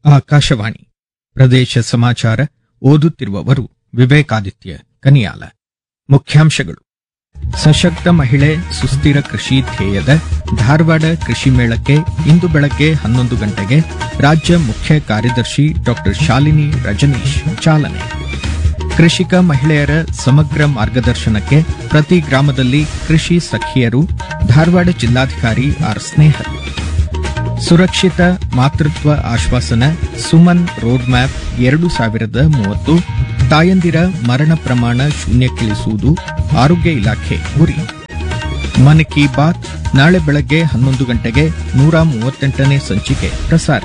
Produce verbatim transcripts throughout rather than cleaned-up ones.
ಆಕಾಶವಾಣಿ ಪ್ರದೇಶ ಸಮಾಚಾರ ಓದುತ್ತಿರುವವರು ವಿವೇಕಾದಿತ್ಯ ಕನಿಯಾಲ. ಮುಖ್ಯಾಂಶಗಳು. ಸಶಕ್ತ ಮಹಿಳೆ ಸುಸ್ಥಿರ ಕೃಷಿ ಧ್ಯೇಯದ ಧಾರವಾಡ ಕೃಷಿ ಮೇಳಕ್ಕೆ ಇಂದು ಬೆಳಗ್ಗೆ ಹನ್ನೊಂದು ಗಂಟೆಗೆ ರಾಜ್ಯ ಮುಖ್ಯ ಕಾರ್ಯದರ್ಶಿ ಡಾ ಶಾಲಿನಿ ರಜನೀಶ್ ಚಾಲನೆ. ಕೃಷಿಕ ಮಹಿಳೆಯರ ಸಮಗ್ರ ಮಾರ್ಗದರ್ಶನಕ್ಕೆ ಪ್ರತಿ ಗ್ರಾಮದಲ್ಲಿ ಕೃಷಿ ಸಖಿಯರು, ಧಾರವಾಡ ಜಿಲ್ಲಾಧಿಕಾರಿ ಆರ್ ಸ್ನೇಹಲ್. ಸುರಕ್ಷಿತ ಮಾತೃತ್ವ ಆಶ್ವಾಸನ ಸುಮನ್ ರೋಡ್ ಮ್ಯಾಪ್ ಎರಡು ಸಾವಿರದ ಮೂವತ್ತು, ತಾಯಂದಿರ ಮರಣ ಪ್ರಮಾಣ ಶೂನ್ಯಕ್ಕಿಳಿಸುವುದು ಆರೋಗ್ಯ ಇಲಾಖೆ ಗುರಿ. ಮನ್ ಕಿ ಬಾತ್ ನಾಳೆ ಬೆಳಗ್ಗೆ ಹನ್ನೊಂದು ಗಂಟೆಗೆ ನೂರ ಮೂವತ್ತೆಂಟನೇ ಸಂಚಿಕೆ ಪ್ರಸಾರ.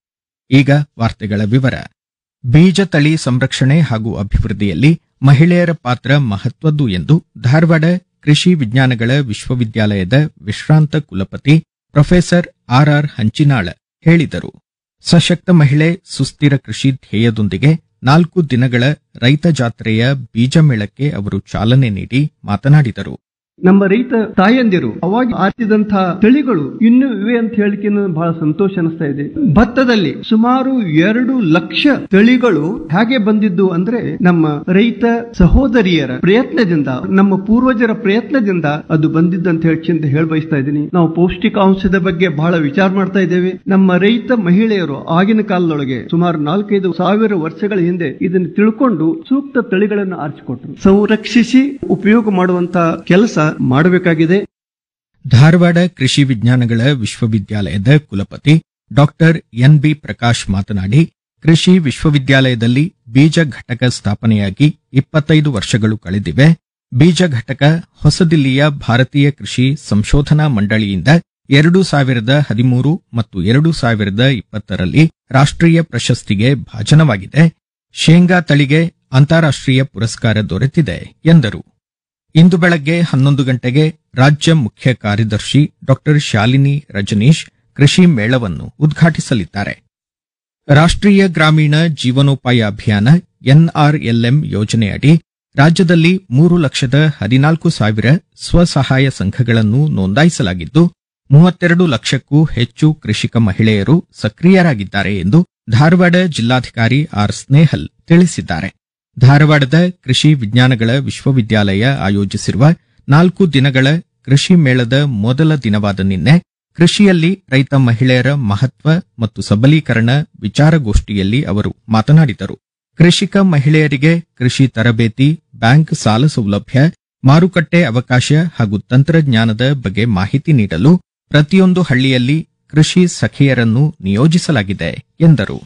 ಈಗ ವಾರ್ತೆಗಳ ವಿವರ. ಬೀಜ ತಳಿ ಸಂರಕ್ಷಣೆ ಹಾಗೂ ಅಭಿವೃದ್ಧಿಯಲ್ಲಿ ಮಹಿಳೆಯರ ಪಾತ್ರ ಮಹತ್ವದ್ದು ಎಂದು ಧಾರವಾಡ ಕೃಷಿ ವಿಜ್ಞಾನಗಳ ವಿಶ್ವವಿದ್ಯಾಲಯದ ವಿಶ್ರಾಂತ ಕುಲಪತಿ ಪ್ರೊಫೆಸರ್ ಆರ್ ಆರ್ ಹಂಚಿನಾಳ ಹೇಳಿದರು. ಸಶಕ್ತ ಮಹಿಳೆ ಸುಸ್ಥಿರ ಕೃಷಿ ಧ್ಯೇಯದೊಂದಿಗೆ ನಾಲ್ಕು ದಿನಗಳ ರೈತ ಜಾತ್ರೆಯ ಬೀಜ ಮೇಳಕ್ಕೆ ಅವರು ಚಾಲನೆ ನೀಡಿ ಮಾತನಾಡಿದರು. ನಮ್ಮ ರೈತ ತಾಯಂದಿರು ಅವಾಗ ಆರ್ತಿದಂತಹ ತಳಿಗಳು ಇನ್ನೂ ಇವೆ ಅಂತ ಹೇಳಿಕೆ ಬಹಳ ಸಂತೋಷ ಅನಿಸ್ತಾ ಇದೆ. ಭತ್ತದಲ್ಲಿ ಸುಮಾರು ಎರಡು ಲಕ್ಷ ತಳಿಗಳು ಹೇಗೆ ಬಂದಿದ್ದು ಅಂದ್ರೆ ನಮ್ಮ ರೈತ ಸಹೋದರಿಯರ ಪ್ರಯತ್ನದಿಂದ, ನಮ್ಮ ಪೂರ್ವಜರ ಪ್ರಯತ್ನದಿಂದ ಅದು ಬಂದಿದ್ದು ಅಂತ ಹೇಳಿ ಹೇಳ ಬಯಸ್ತಾ ಇದ್ದೀನಿ. ನಾವು ಪೌಷ್ಟಿಕಾಂಶದ ಬಗ್ಗೆ ಬಹಳ ವಿಚಾರ ಮಾಡ್ತಾ ಇದ್ದೇವೆ. ನಮ್ಮ ರೈತ ಮಹಿಳೆಯರು ಆಗಿನ ಕಾಲದೊಳಗೆ ಸುಮಾರು ನಾಲ್ಕೈದು ಸಾವಿರ ವರ್ಷಗಳ ಹಿಂದೆ ಇದನ್ನು ತಿಳ್ಕೊಂಡು ಸೂಕ್ತ ತಳಿಗಳನ್ನು ಆರಿಸಿಕೊಟ್ರು. ಸಂರಕ್ಷಿಸಿ ಉಪಯೋಗ ಮಾಡುವಂತಹ ಕೆಲಸ ಮಾಡಬೇಕಾಗಿದೆ. ಧಾರವಾಡ ಕೃಷಿ ವಿಜ್ಞಾನಗಳ ವಿಶ್ವವಿದ್ಯಾಲಯದ ಕುಲಪತಿ ಡಾಕ್ಟರ್ ಎನ್ ಬಿ ಪ್ರಕಾಶ್ ಮಾತನಾಡಿ, ಕೃಷಿ ವಿಶ್ವವಿದ್ಯಾಲಯದಲ್ಲಿ ಬೀಜ ಘಟಕ ಸ್ಥಾಪನೆಯಾಗಿ ಇಪ್ಪತ್ತೈದು ವರ್ಷಗಳು ಕಳೆದಿವೆ. ಬೀಜ ಘಟಕ ಹೊಸದಿಲ್ಲಿಯ ಭಾರತೀಯ ಕೃಷಿ ಸಂಶೋಧನಾ ಮಂಡಳಿಯಿಂದ ಎರಡು ಸಾವಿರದ ಹದಿಮೂರು ಮತ್ತು ಎರಡು ಸಾವಿರದ ಇಪ್ಪತ್ತರಲ್ಲಿ ರಾಷ್ಟ್ರೀಯ ಪ್ರಶಸ್ತಿಗೆ ಭಾಜನವಾಗಿದೆ. ಶೇಂಗಾ ತಳಿಗೆ ಅಂತಾರಾಷ್ಟ್ರೀಯ ಪುರಸ್ಕಾರ ದೊರೆತಿದೆ ಎಂದರು. ಇಂದು ಬೆಳಗ್ಗೆ ಹನ್ನೊಂದು ಗಂಟೆಗೆ ರಾಜ್ಯ ಮುಖ್ಯ ಕಾರ್ಯದರ್ಶಿ ಡಾ ಶಾಲಿನಿ ರಜನೀಶ್ ಕೃಷಿ ಮೇಳವನ್ನು ಉದ್ಘಾಟಿಸಲಿದ್ದಾರೆ. ರಾಷ್ಟ್ರೀಯ ಗ್ರಾಮೀಣ ಜೀವನೋಪಾಯ ಅಭಿಯಾನ ಎನ್ಆರ್ಎಲ್ಎಂ ಯೋಜನೆಯಡಿ ರಾಜ್ಯದಲ್ಲಿ ಮೂರು ಲಕ್ಷದ ಹದಿನಾಲ್ಕು ಸಾವಿರ ಸ್ವಸಹಾಯ ಸಂಘಗಳನ್ನು ನೋಂದಾಯಿಸಲಾಗಿದ್ದು, ಮೂವತ್ತೆರಡು ಲಕ್ಷಕ್ಕೂ ಹೆಚ್ಚು ಕೃಷಿಕ ಮಹಿಳೆಯರು ಸಕ್ರಿಯರಾಗಿದ್ದಾರೆ ಎಂದು ಧಾರವಾಡ ಜಿಲ್ಲಾಧಿಕಾರಿ ಆರ್ ಸ್ನೇಹಲ್ ತಿಳಿಸಿದ್ದಾರೆ. ಧಾರವಾಡದ ಕೃಷಿ ವಿಜ್ಞಾನಗಳ ವಿಶ್ವವಿದ್ಯಾಲಯ ಆಯೋಜಿಸಿರುವ ನಾಲ್ಕು ದಿನಗಳ ಕೃಷಿ ಮೇಳದ ಮೊದಲ ದಿನವಾದ ನಿನ್ನೆ ಕೃಷಿಯಲ್ಲಿ ರೈತ ಮಹಿಳೆಯರ ಮಹತ್ವ ಮತ್ತು ಸಬಲೀಕರಣ ವಿಚಾರಗೋಷ್ಠಿಯಲ್ಲಿ ಅವರು ಮಾತನಾಡಿದರು. ಕೃಷಿಕ ಮಹಿಳೆಯರಿಗೆ ಕೃಷಿ ತರಬೇತಿ, ಬ್ಯಾಂಕ್ ಸಾಲ ಸೌಲಭ್ಯ, ಮಾರುಕಟ್ಟೆ ಅವಕಾಶ ಹಾಗೂ ತಂತ್ರಜ್ಞಾನದ ಬಗ್ಗೆ ಮಾಹಿತಿ ನೀಡಲು ಪ್ರತಿಯೊಂದು ಹಳ್ಳಿಯಲ್ಲಿ ಕೃಷಿ ಸಖಿಯರನ್ನು ನಿಯೋಜಿಸಲಾಗಿದೆ ಎಂದರು.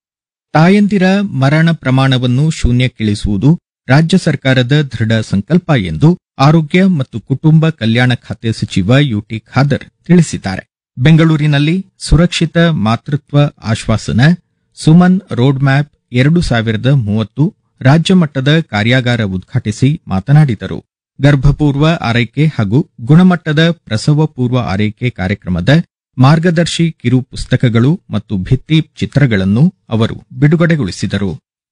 ತಾಯಂದಿರ ಮರಣ ಪ್ರಮಾಣವನ್ನು ಶೂನ್ಯಕ್ಕಿಳಿಸುವುದು ರಾಜ್ಯ ಸರ್ಕಾರದ ದೃಢ ಸಂಕಲ್ಪ ಎಂದು ಆರೋಗ್ಯ ಮತ್ತು ಕುಟುಂಬ ಕಲ್ಯಾಣ ಖಾತೆ ಸಚಿವ ಯುಟಿ ಖಾದರ್ ತಿಳಿಸಿದ್ದಾರೆ. ಬೆಂಗಳೂರಿನಲ್ಲಿ ಸುರಕ್ಷಿತ ಮಾತೃತ್ವ ಆಶ್ವಾಸನ ಸುಮನ್ ರೋಡ್ ಮ್ಯಾಪ್ ಎರಡು ಸಾವಿರದ ಮೂವತ್ತು ರಾಜ್ಯ ಮಟ್ಟದ ಕಾರ್ಯಾಗಾರ ಉದ್ಘಾಟಿಸಿ ಮಾತನಾಡಿದರು. ಗರ್ಭಪೂರ್ವ ಆರೈಕೆ ಹಾಗೂ ಗುಣಮಟ್ಟದ ಪ್ರಸವ ಪೂರ್ವ ಆರೈಕೆ ಕಾರ್ಯಕ್ರಮದ ಮಾರ್ಗದರ್ಶಿ ಕಿರು ಪುಸ್ತಕಗಳು ಮತ್ತು ಭಿತ್ತಿ ಚಿತ್ರಗಳನ್ನು ಅವರು ಬಿಡುಗಡೆಗೊಳಿಸಿದರು.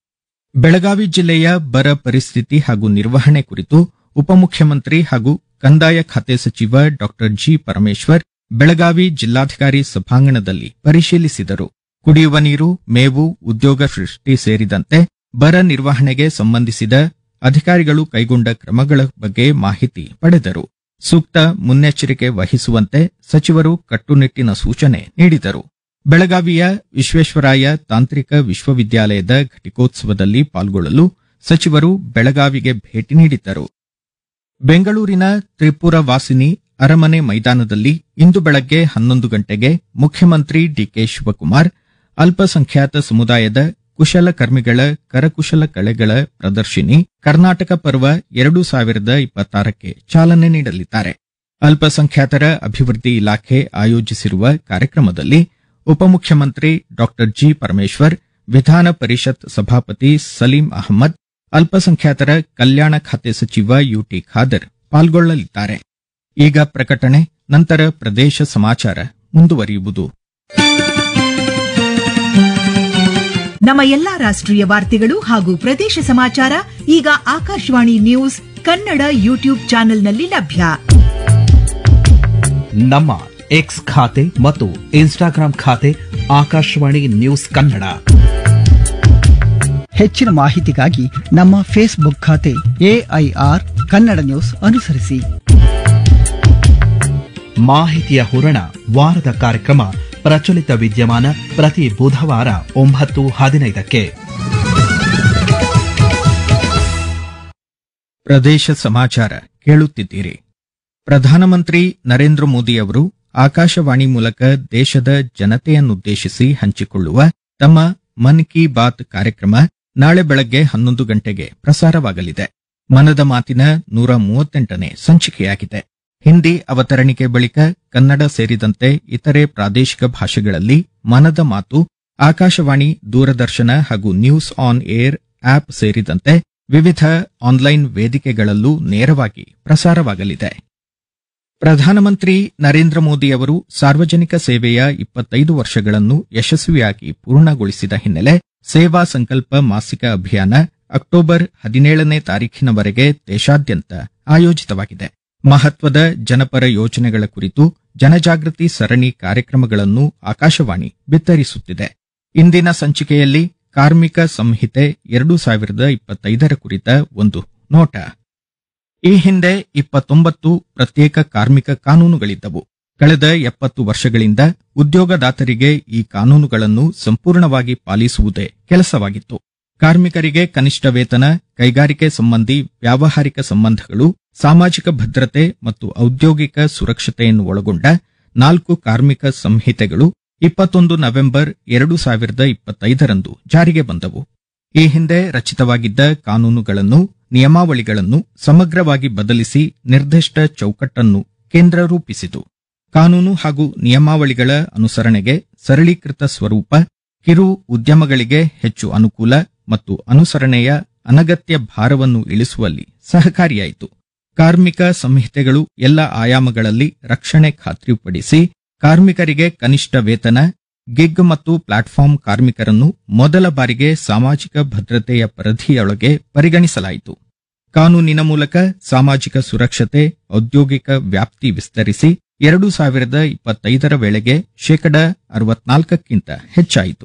ಬೆಳಗಾವಿ ಜಿಲ್ಲೆಯ ಬರ ಪರಿಸ್ಥಿತಿ ಹಾಗೂ ನಿರ್ವಹಣೆ ಕುರಿತು ಉಪಮುಖ್ಯಮಂತ್ರಿ ಹಾಗೂ ಕಂದಾಯ ಖಾತೆ ಸಚಿವ ಡಾ ಜಿ ಪರಮೇಶ್ವರ್ ಬೆಳಗಾವಿ ಜಿಲ್ಲಾಧಿಕಾರಿ ಸಭಾಂಗಣದಲ್ಲಿ ಪರಿಶೀಲಿಸಿದರು. ಕುಡಿಯುವ ನೀರು, ಮೇವು, ಉದ್ಯೋಗ ಸೃಷ್ಟಿ ಸೇರಿದಂತೆ ಬರ ನಿರ್ವಹಣೆಗೆ ಸಂಬಂಧಿಸಿದ ಅಧಿಕಾರಿಗಳು ಕೈಗೊಂಡ ಕ್ರಮಗಳ ಬಗ್ಗೆ ಮಾಹಿತಿ ಪಡೆದರು. ಸೂಕ್ತ ಮುನ್ನೆಚ್ಚರಿಕೆ ವಹಿಸುವಂತೆ ಸಚಿವರು ಕಟ್ಟುನಿಟ್ಟಿನ ಸೂಚನೆ ನೀಡಿದರು. ಬೆಳಗಾವಿಯ ವಿಶ್ವೇಶ್ವರಾಯ ತಾಂತ್ರಿಕ ವಿಶ್ವವಿದ್ಯಾಲಯದ ಘಟಿಕೋತ್ಸವದಲ್ಲಿ ಪಾಲ್ಗೊಳ್ಳಲು ಸಚಿವರು ಬೆಳಗಾವಿಗೆ ಭೇಟಿ ನೀಡಿದ್ದರು. ಬೆಂಗಳೂರಿನ ತ್ರಿಪುರ ವಾಸಿನಿ ಅರಮನೆ ಮೈದಾನದಲ್ಲಿ ಇಂದು ಬೆಳಗ್ಗೆ ಹನ್ನೊಂದು ಗಂಟೆಗೆ ಮುಖ್ಯಮಂತ್ರಿ ಡಿಕೆ ಶಿವಕುಮಾರ್ ಅಲ್ಪಸಂಖ್ಯಾತ ಸಮುದಾಯದ ಕುಶಲಕರ್ಮಿಗಳ ಕರಕುಶಲ ಕಲೆಗಳ ಪ್ರದರ್ಶಿನಿ ಕರ್ನಾಟಕ ಪರ್ವ ಎರಡು ಸಾವಿರದ ಇಪ್ಪತ್ತಾರಕ್ಕೆ ಚಾಲನೆ ನೀಡಲಿದ್ದಾರೆ. ಅಲ್ಪಸಂಖ್ಯಾತರ ಅಭಿವೃದ್ಧಿ ಇಲಾಖೆ ಆಯೋಜಿಸಿರುವ ಕಾರ್ಯಕ್ರಮದಲ್ಲಿ ಉಪಮುಖ್ಯಮಂತ್ರಿ ಡಾ ಜಿ ಪರಮೇಶ್ವರ್, ವಿಧಾನ ಪರಿಷತ್ ಸಭಾಪತಿ ಸಲೀಂ ಅಹಮದ್, ಅಲ್ಪಸಂಖ್ಯಾತರ ಕಲ್ಯಾಣ ಖಾತೆ ಸಚಿವ ಯುಟಿ ಖಾದರ್ ಪಾಲ್ಗೊಳ್ಳಲಿದ್ದಾರೆ. ಈಗ ಪ್ರಕಟಣೆ, ನಂತರ ಪ್ರದೇಶ ಸಮಾಚಾರ ಮುಂದುವರಿಯುವುದು. ನಮ್ಮ ಎಲ್ಲಾ ರಾಷ್ಟ್ರೀಯ ವಾರ್ತೆಗಳು ಹಾಗೂ ಪ್ರದೇಶ ಸಮಾಚಾರ ಈಗ ಆಕಾಶವಾಣಿ ನ್ಯೂಸ್ ಕನ್ನಡ ಯೂಟ್ಯೂಬ್ ಚಾನೆಲ್ನಲ್ಲಿ ಲಭ್ಯ. ನಮ್ಮ ಎಕ್ಸ್ ಖಾತೆ ಮತ್ತು ಇನ್ಸ್ಟಾಗ್ರಾಂ ಖಾತೆ ಆಕಾಶವಾಣಿ ನ್ಯೂಸ್ ಕನ್ನಡ. ಹೆಚ್ಚಿನ ಮಾಹಿತಿಗಾಗಿ ನಮ್ಮ ಫೇಸ್ಬುಕ್ ಖಾತೆ ಎಐಆರ್ ಕನ್ನಡ ನ್ಯೂಸ್ ಅನುಸರಿಸಿ. ಮಾಹಿತಿಯ ಹೂರಣ ವಾರದ ಕಾರ್ಯಕ್ರಮ ಪ್ರಚಲಿತ ವಿದ್ಯಮಾನ ಪ್ರತಿ ಬುಧವಾರ ಒಂಬತ್ತು ಹದಿನೈದಕ್ಕೆ. ಪ್ರದೇಶ ಸಮಾಚಾರ ಕೇಳುತ್ತಿದ್ದೀರಿ. ಪ್ರಧಾನಮಂತ್ರಿ ನರೇಂದ್ರ ಮೋದಿ ಅವರು ಆಕಾಶವಾಣಿ ಮೂಲಕ ದೇಶದ ಜನತೆಯನ್ನುದ್ದೇಶಿಸಿ ಹಂಚಿಕೊಳ್ಳುವ ತಮ್ಮ ಮನ್ ಕಿ ಬಾತ್ ಕಾರ್ಯಕ್ರಮ ನಾಳೆ ಬೆಳಗ್ಗೆ ಹನ್ನೊಂದು ಗಂಟೆಗೆ ಪ್ರಸಾರವಾಗಲಿದೆ. ಮನದ ಮಾತಿನ ನೂರ ಮೂವತ್ತೆಂಟನೇ ಸಂಚಿಕೆಯಾಗಿದೆ. ಹಿಂದಿ ಅವತರಣಿಕೆ ಬಳಿಕ ಕನ್ನಡ ಸೇರಿದಂತೆ ಇತರೆ ಪ್ರಾದೇಶಿಕ ಭಾಷೆಗಳಲ್ಲಿ ಮನದ ಮಾತು ಆಕಾಶವಾಣಿ, ದೂರದರ್ಶನ ಹಾಗೂ ನ್ಯೂಸ್ ಆನ್ ಏರ್ ಆಪ್ ಸೇರಿದಂತೆ ವಿವಿಧ ಆನ್ಲೈನ್ ವೇದಿಕೆಗಳಲ್ಲೂ ನೇರವಾಗಿ ಪ್ರಸಾರವಾಗಲಿದೆ. ಪ್ರಧಾನಮಂತ್ರಿ ನರೇಂದ್ರ ಮೋದಿ ಅವರು ಸಾರ್ವಜನಿಕ ಸೇವೆಯ ಇಪ್ಪತ್ತೈದು ವರ್ಷಗಳನ್ನು ಯಶಸ್ವಿಯಾಗಿ ಪೂರ್ಣಗೊಳಿಸಿದ ಹಿನ್ನೆಲೆ ಸೇವಾ ಸಂಕಲ್ಪ ಮಾಸಿಕ ಅಭಿಯಾನ ಅಕ್ಟೋಬರ್ ಹದಿನೇಳನೇ ತಾರೀಖಿನವರೆಗೆ ದೇಶಾದ್ಯಂತ ಆಯೋಜಿತವಾಗಿದೆ. ಮಹತ್ವದ ಜನಪರ ಯೋಜನೆಗಳ ಕುರಿತು ಜನಜಾಗೃತಿ ಸರಣಿ ಕಾರ್ಯಕ್ರಮಗಳನ್ನು ಆಕಾಶವಾಣಿ ಬಿತ್ತರಿಸುತ್ತಿದೆ. ಇಂದಿನ ಸಂಚಿಕೆಯಲ್ಲಿ ಕಾರ್ಮಿಕ ಸಂಹಿತೆ ಎರಡು ಸಾವಿರದ ಇಪ್ಪತ್ತೈದರ ಕುರಿತ ಒಂದು ನೋಟ. ಈ ಹಿಂದೆ ಇಪ್ಪತ್ತೊಂಬತ್ತು ಪ್ರತ್ಯೇಕ ಕಾರ್ಮಿಕ ಕಾನೂನುಗಳಿದ್ದವು. ಕಳೆದ ಎಪ್ಪತ್ತು ವರ್ಷಗಳಿಂದ ಉದ್ಯೋಗದಾತರಿಗೆ ಈ ಕಾನೂನುಗಳನ್ನು ಸಂಪೂರ್ಣವಾಗಿ ಪಾಲಿಸುವುದೇ ಕೆಲಸವಾಗಿತ್ತು. ಕಾರ್ಮಿಕರಿಗೆ ಕನಿಷ್ಠ ವೇತನ, ಕೈಗಾರಿಕೆ ಸಂಬಂಧಿ ವ್ಯಾವಹಾರಿಕ ಸಂಬಂಧಗಳು, ಸಾಮಾಜಿಕ ಭದ್ರತೆ ಮತ್ತು ಔದ್ಯೋಗಿಕ ಸುರಕ್ಷತೆಯನ್ನು ಒಳಗೊಂಡ ನಾಲ್ಕು ಕಾರ್ಮಿಕ ಸಂಹಿತೆಗಳು ಇಪ್ಪತ್ತೊಂದು ನವೆಂಬರ್ ಎರಡು ಸಾವಿರದ ಇಪ್ಪತ್ತೈದರಂದು ಜಾರಿಗೆ ಬಂದವು. ಈ ಹಿಂದೆ ರಚಿತವಾಗಿದ್ದ ಕಾನೂನುಗಳನ್ನು, ನಿಯಮಾವಳಿಗಳನ್ನು ಸಮಗ್ರವಾಗಿ ಬದಲಿಸಿ ನಿರ್ದಿಷ್ಟ ಚೌಕಟ್ಟನ್ನು ಕೇಂದ್ರ ರೂಪಿಸಿತು. ಕಾನೂನು ಹಾಗೂ ನಿಯಮಾವಳಿಗಳ ಅನುಸರಣೆಗೆ ಸರಳೀಕೃತ ಸ್ವರೂಪ ಕಿರು ಉದ್ಯಮಗಳಿಗೆ ಹೆಚ್ಚು ಅನುಕೂಲ ಮತ್ತು ಅನುಸರಣೆಯ ಅನಗತ್ಯ ಭಾರವನ್ನು ಇಳಿಸುವಲ್ಲಿ ಸಹಕಾರಿಯಾಯಿತು. ಕಾರ್ಮಿಕ ಸಂಹಿತೆಗಳು ಎಲ್ಲ ಆಯಾಮಗಳಲ್ಲಿ ರಕ್ಷಣೆ ಖಾತ್ರಿಪಡಿಸಿ ಕಾರ್ಮಿಕರಿಗೆ ಕನಿಷ್ಠ ವೇತನ, ಗಿಗ್ ಮತ್ತು ಪ್ಲಾಟ್ಫಾರ್ಮ್ ಕಾರ್ಮಿಕರನ್ನು ಮೊದಲ ಬಾರಿಗೆ ಸಾಮಾಜಿಕ ಭದ್ರತೆಯ ಪರಿಧಿಯೊಳಗೆ ಪರಿಗಣಿಸಲಾಯಿತು. ಕಾನೂನಿನ ಮೂಲಕ ಸಾಮಾಜಿಕ ಸುರಕ್ಷತೆ, ಔದ್ಯೋಗಿಕ ವ್ಯಾಪ್ತಿ ವಿಸ್ತರಿಸಿ ಎರಡು ಸಾವಿರದ ಇಪ್ಪತ್ತೈದರ ವೇಳೆಗೆ ಶೇಕಡ ಅರವತ್ನಾಲ್ಕಕ್ಕಿಂತ ಹೆಚ್ಚಾಯಿತು.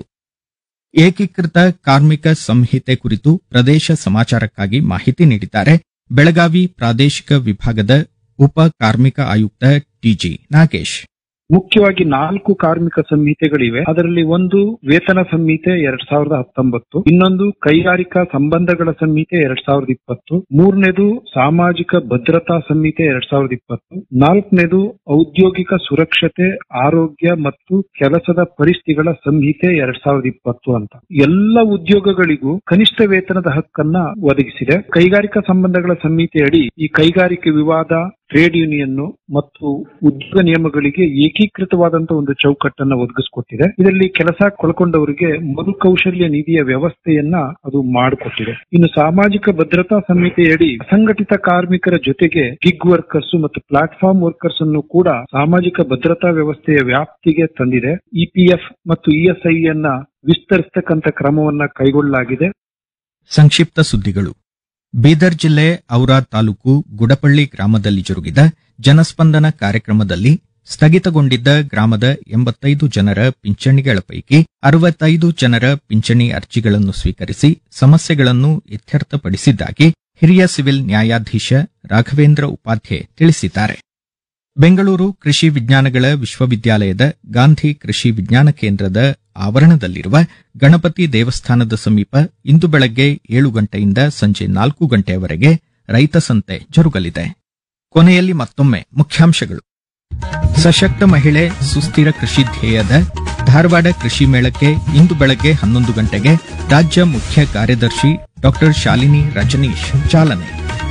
ಏಕೀಕೃತ ಕಾರ್ಮಿಕ ಸಂಹಿತೆ ಕುರಿತು ಪ್ರದೇಶ ಸಮಾಚಾರಕ್ಕಾಗಿ ಮಾಹಿತಿ ನೀಡಿದ್ದಾರೆ ಬೆಳಗಾವಿ ಪ್ರಾದೇಶಿಕ ವಿಭಾಗದ ಉಪ ಕಾರ್ಮಿಕ ಆಯುಕ್ತ ಟಿಜಿ ನಾಗೇಶ್. ಮುಖ್ಯವಾಗಿ ನಾಲ್ಕು ಕಾರ್ಮಿಕ ಸಂಹಿತೆಗಳಿವೆ. ಅದರಲ್ಲಿ ಒಂದು ವೇತನ ಸಂಹಿತೆ ಎರಡ್ ಸಾವಿರದ ಹತ್ತೊಂಬತ್ತು, ಇನ್ನೊಂದು ಕೈಗಾರಿಕಾ ಸಂಬಂಧಗಳ ಸಂಹಿತೆ ಎರಡ್ ಸಾವಿರದ ಇಪ್ಪತ್ತು, ಮೂರನೇದು ಸಾಮಾಜಿಕ ಭದ್ರತಾ ಸಂಹಿತೆ ಎರಡ್ ಸಾವಿರದ ಇಪ್ಪತ್ತು, ನಾಲ್ಕನೇದು ಔದ್ಯೋಗಿಕ ಸುರಕ್ಷತೆ, ಆರೋಗ್ಯ ಮತ್ತು ಕೆಲಸದ ಪರಿಸ್ಥಿತಿಗಳ ಸಂಹಿತೆ ಎರಡ್ ಸಾವಿರದ ಇಪ್ಪತ್ತು ಅಂತ. ಎಲ್ಲ ಉದ್ಯೋಗಗಳಿಗೂ ಕನಿಷ್ಠ ವೇತನದ ಹಕ್ಕನ್ನ ಒದಗಿಸಿದೆ. ಕೈಗಾರಿಕಾ ಸಂಬಂಧಗಳ ಸಂಹಿತೆಯಡಿ ಈ ಕೈಗಾರಿಕೆ ವಿವಾದ, ಟ್ರೇಡ್ ಯೂನಿಯನ್ ಮತ್ತು ಉದ್ಯೋಗ ನಿಯಮಗಳಿಗೆ ಏಕೀಕೃತವಾದಂತಹ ಒಂದು ಚೌಕಟ್ಟನ್ನ ಒದಗಿಸಿಕೊಟ್ಟಿದೆ. ಇದರಲ್ಲಿ ಕೆಲಸ ಕಳ್ಕೊಂಡವರಿಗೆ ಮರುಕೌಶಲ್ಯ ನಿಧಿಯ ವ್ಯವಸ್ಥೆಯನ್ನ ಅದು ಮಾಡಿಕೊಟ್ಟಿದೆ. ಇನ್ನು ಸಾಮಾಜಿಕ ಭದ್ರತಾ ಸಂಹಿತೆಯಡಿ ಅಸಂಘಟಿತ ಕಾರ್ಮಿಕರ ಜೊತೆಗೆ ಗಿಗ್ ವರ್ಕರ್ಸ್ ಮತ್ತು ಪ್ಲಾಟ್ಫಾರ್ಮ್ ವರ್ಕರ್ಸ್ ಅನ್ನು ಕೂಡ ಸಾಮಾಜಿಕ ಭದ್ರತಾ ವ್ಯವಸ್ಥೆಯ ವ್ಯಾಪ್ತಿಗೆ ತಂದಿದೆ. ಇಪಿಎಫ್ ಮತ್ತು ಇಎಸ್ಐ ಅನ್ನ ವಿಸ್ತರಿಸತಕ್ಕಂತ ಕ್ರಮವನ್ನ ಕೈಗೊಳ್ಳಲಾಗಿದೆ. ಸಂಕ್ಷಿಪ್ತ ಸುದ್ದಿಗಳು. ಬೀದರ್ ಜಿಲ್ಲೆ ಔರಾದ್ ತಾಲೂಕು ಗುಡಪಳ್ಳಿ ಗ್ರಾಮದಲ್ಲಿ ಜರುಗಿದ ಜನಸ್ಪಂದನ ಕಾರ್ಯಕ್ರಮದಲ್ಲಿ ಸ್ಥಗಿತಗೊಂಡಿದ್ದ ಗ್ರಾಮದ ಎಂಬತ್ತೈದು ಜನರ ಪಿಂಚಣಿಗಳ ಪೈಕಿ ಅರವತ್ತೈದು ಜನರ ಪಿಂಚಣಿ ಅರ್ಜಿಗಳನ್ನು ಸ್ವೀಕರಿಸಿ ಸಮಸ್ಯೆಗಳನ್ನು ಇತ್ಯರ್ಥಪಡಿಸಿದ್ದಾಗಿ ಹಿರಿಯ ಸಿವಿಲ್ ನ್ಯಾಯಾಧೀಶ ರಾಘವೇಂದ್ರ ಉಪಾಧ್ಯಾಯ ತಿಳಿಸಿದ್ದಾರೆ. ಬೆಂಗಳೂರು ಕೃಷಿ ವಿಜ್ಞಾನಗಳ ವಿಶ್ವವಿದ್ಯಾಲಯದ ಗಾಂಧಿ ಕೃಷಿ ವಿಜ್ಞಾನ ಕೇಂದ್ರದ ಆವರಣದಲ್ಲಿರುವ ಗಣಪತಿ ದೇವಸ್ಥಾನದ ಸಮೀಪ ಇಂದು ಬೆಳಗ್ಗೆ ಏಳು ಗಂಟೆಯಿಂದ ಸಂಜೆ ನಾಲ್ಕು ಗಂಟೆಯವರೆಗೆ ರೈತ ಸಂತೆ ಜರುಗಲಿದೆ. ಕೊನೆಯಲ್ಲಿ ಮತ್ತೊಮ್ಮೆ ಮುಖ್ಯಾಂಶಗಳು. ಸಶಕ್ತ ಮಹಿಳೆ ಸುಸ್ಥಿರ ಕೃಷಿ ಧ್ಯೇಯದ ಧಾರವಾಡ ಕೃಷಿ ಮೇಳಕ್ಕೆ ಇಂದು ಬೆಳಗ್ಗೆ ಹನ್ನೊಂದು ಗಂಟೆಗೆ ರಾಜ್ಯ ಮುಖ್ಯ ಕಾರ್ಯದರ್ಶಿ ಡಾ ಶಾಲಿನಿ ರಜನೀಶ್ ಚಾಲನೆ.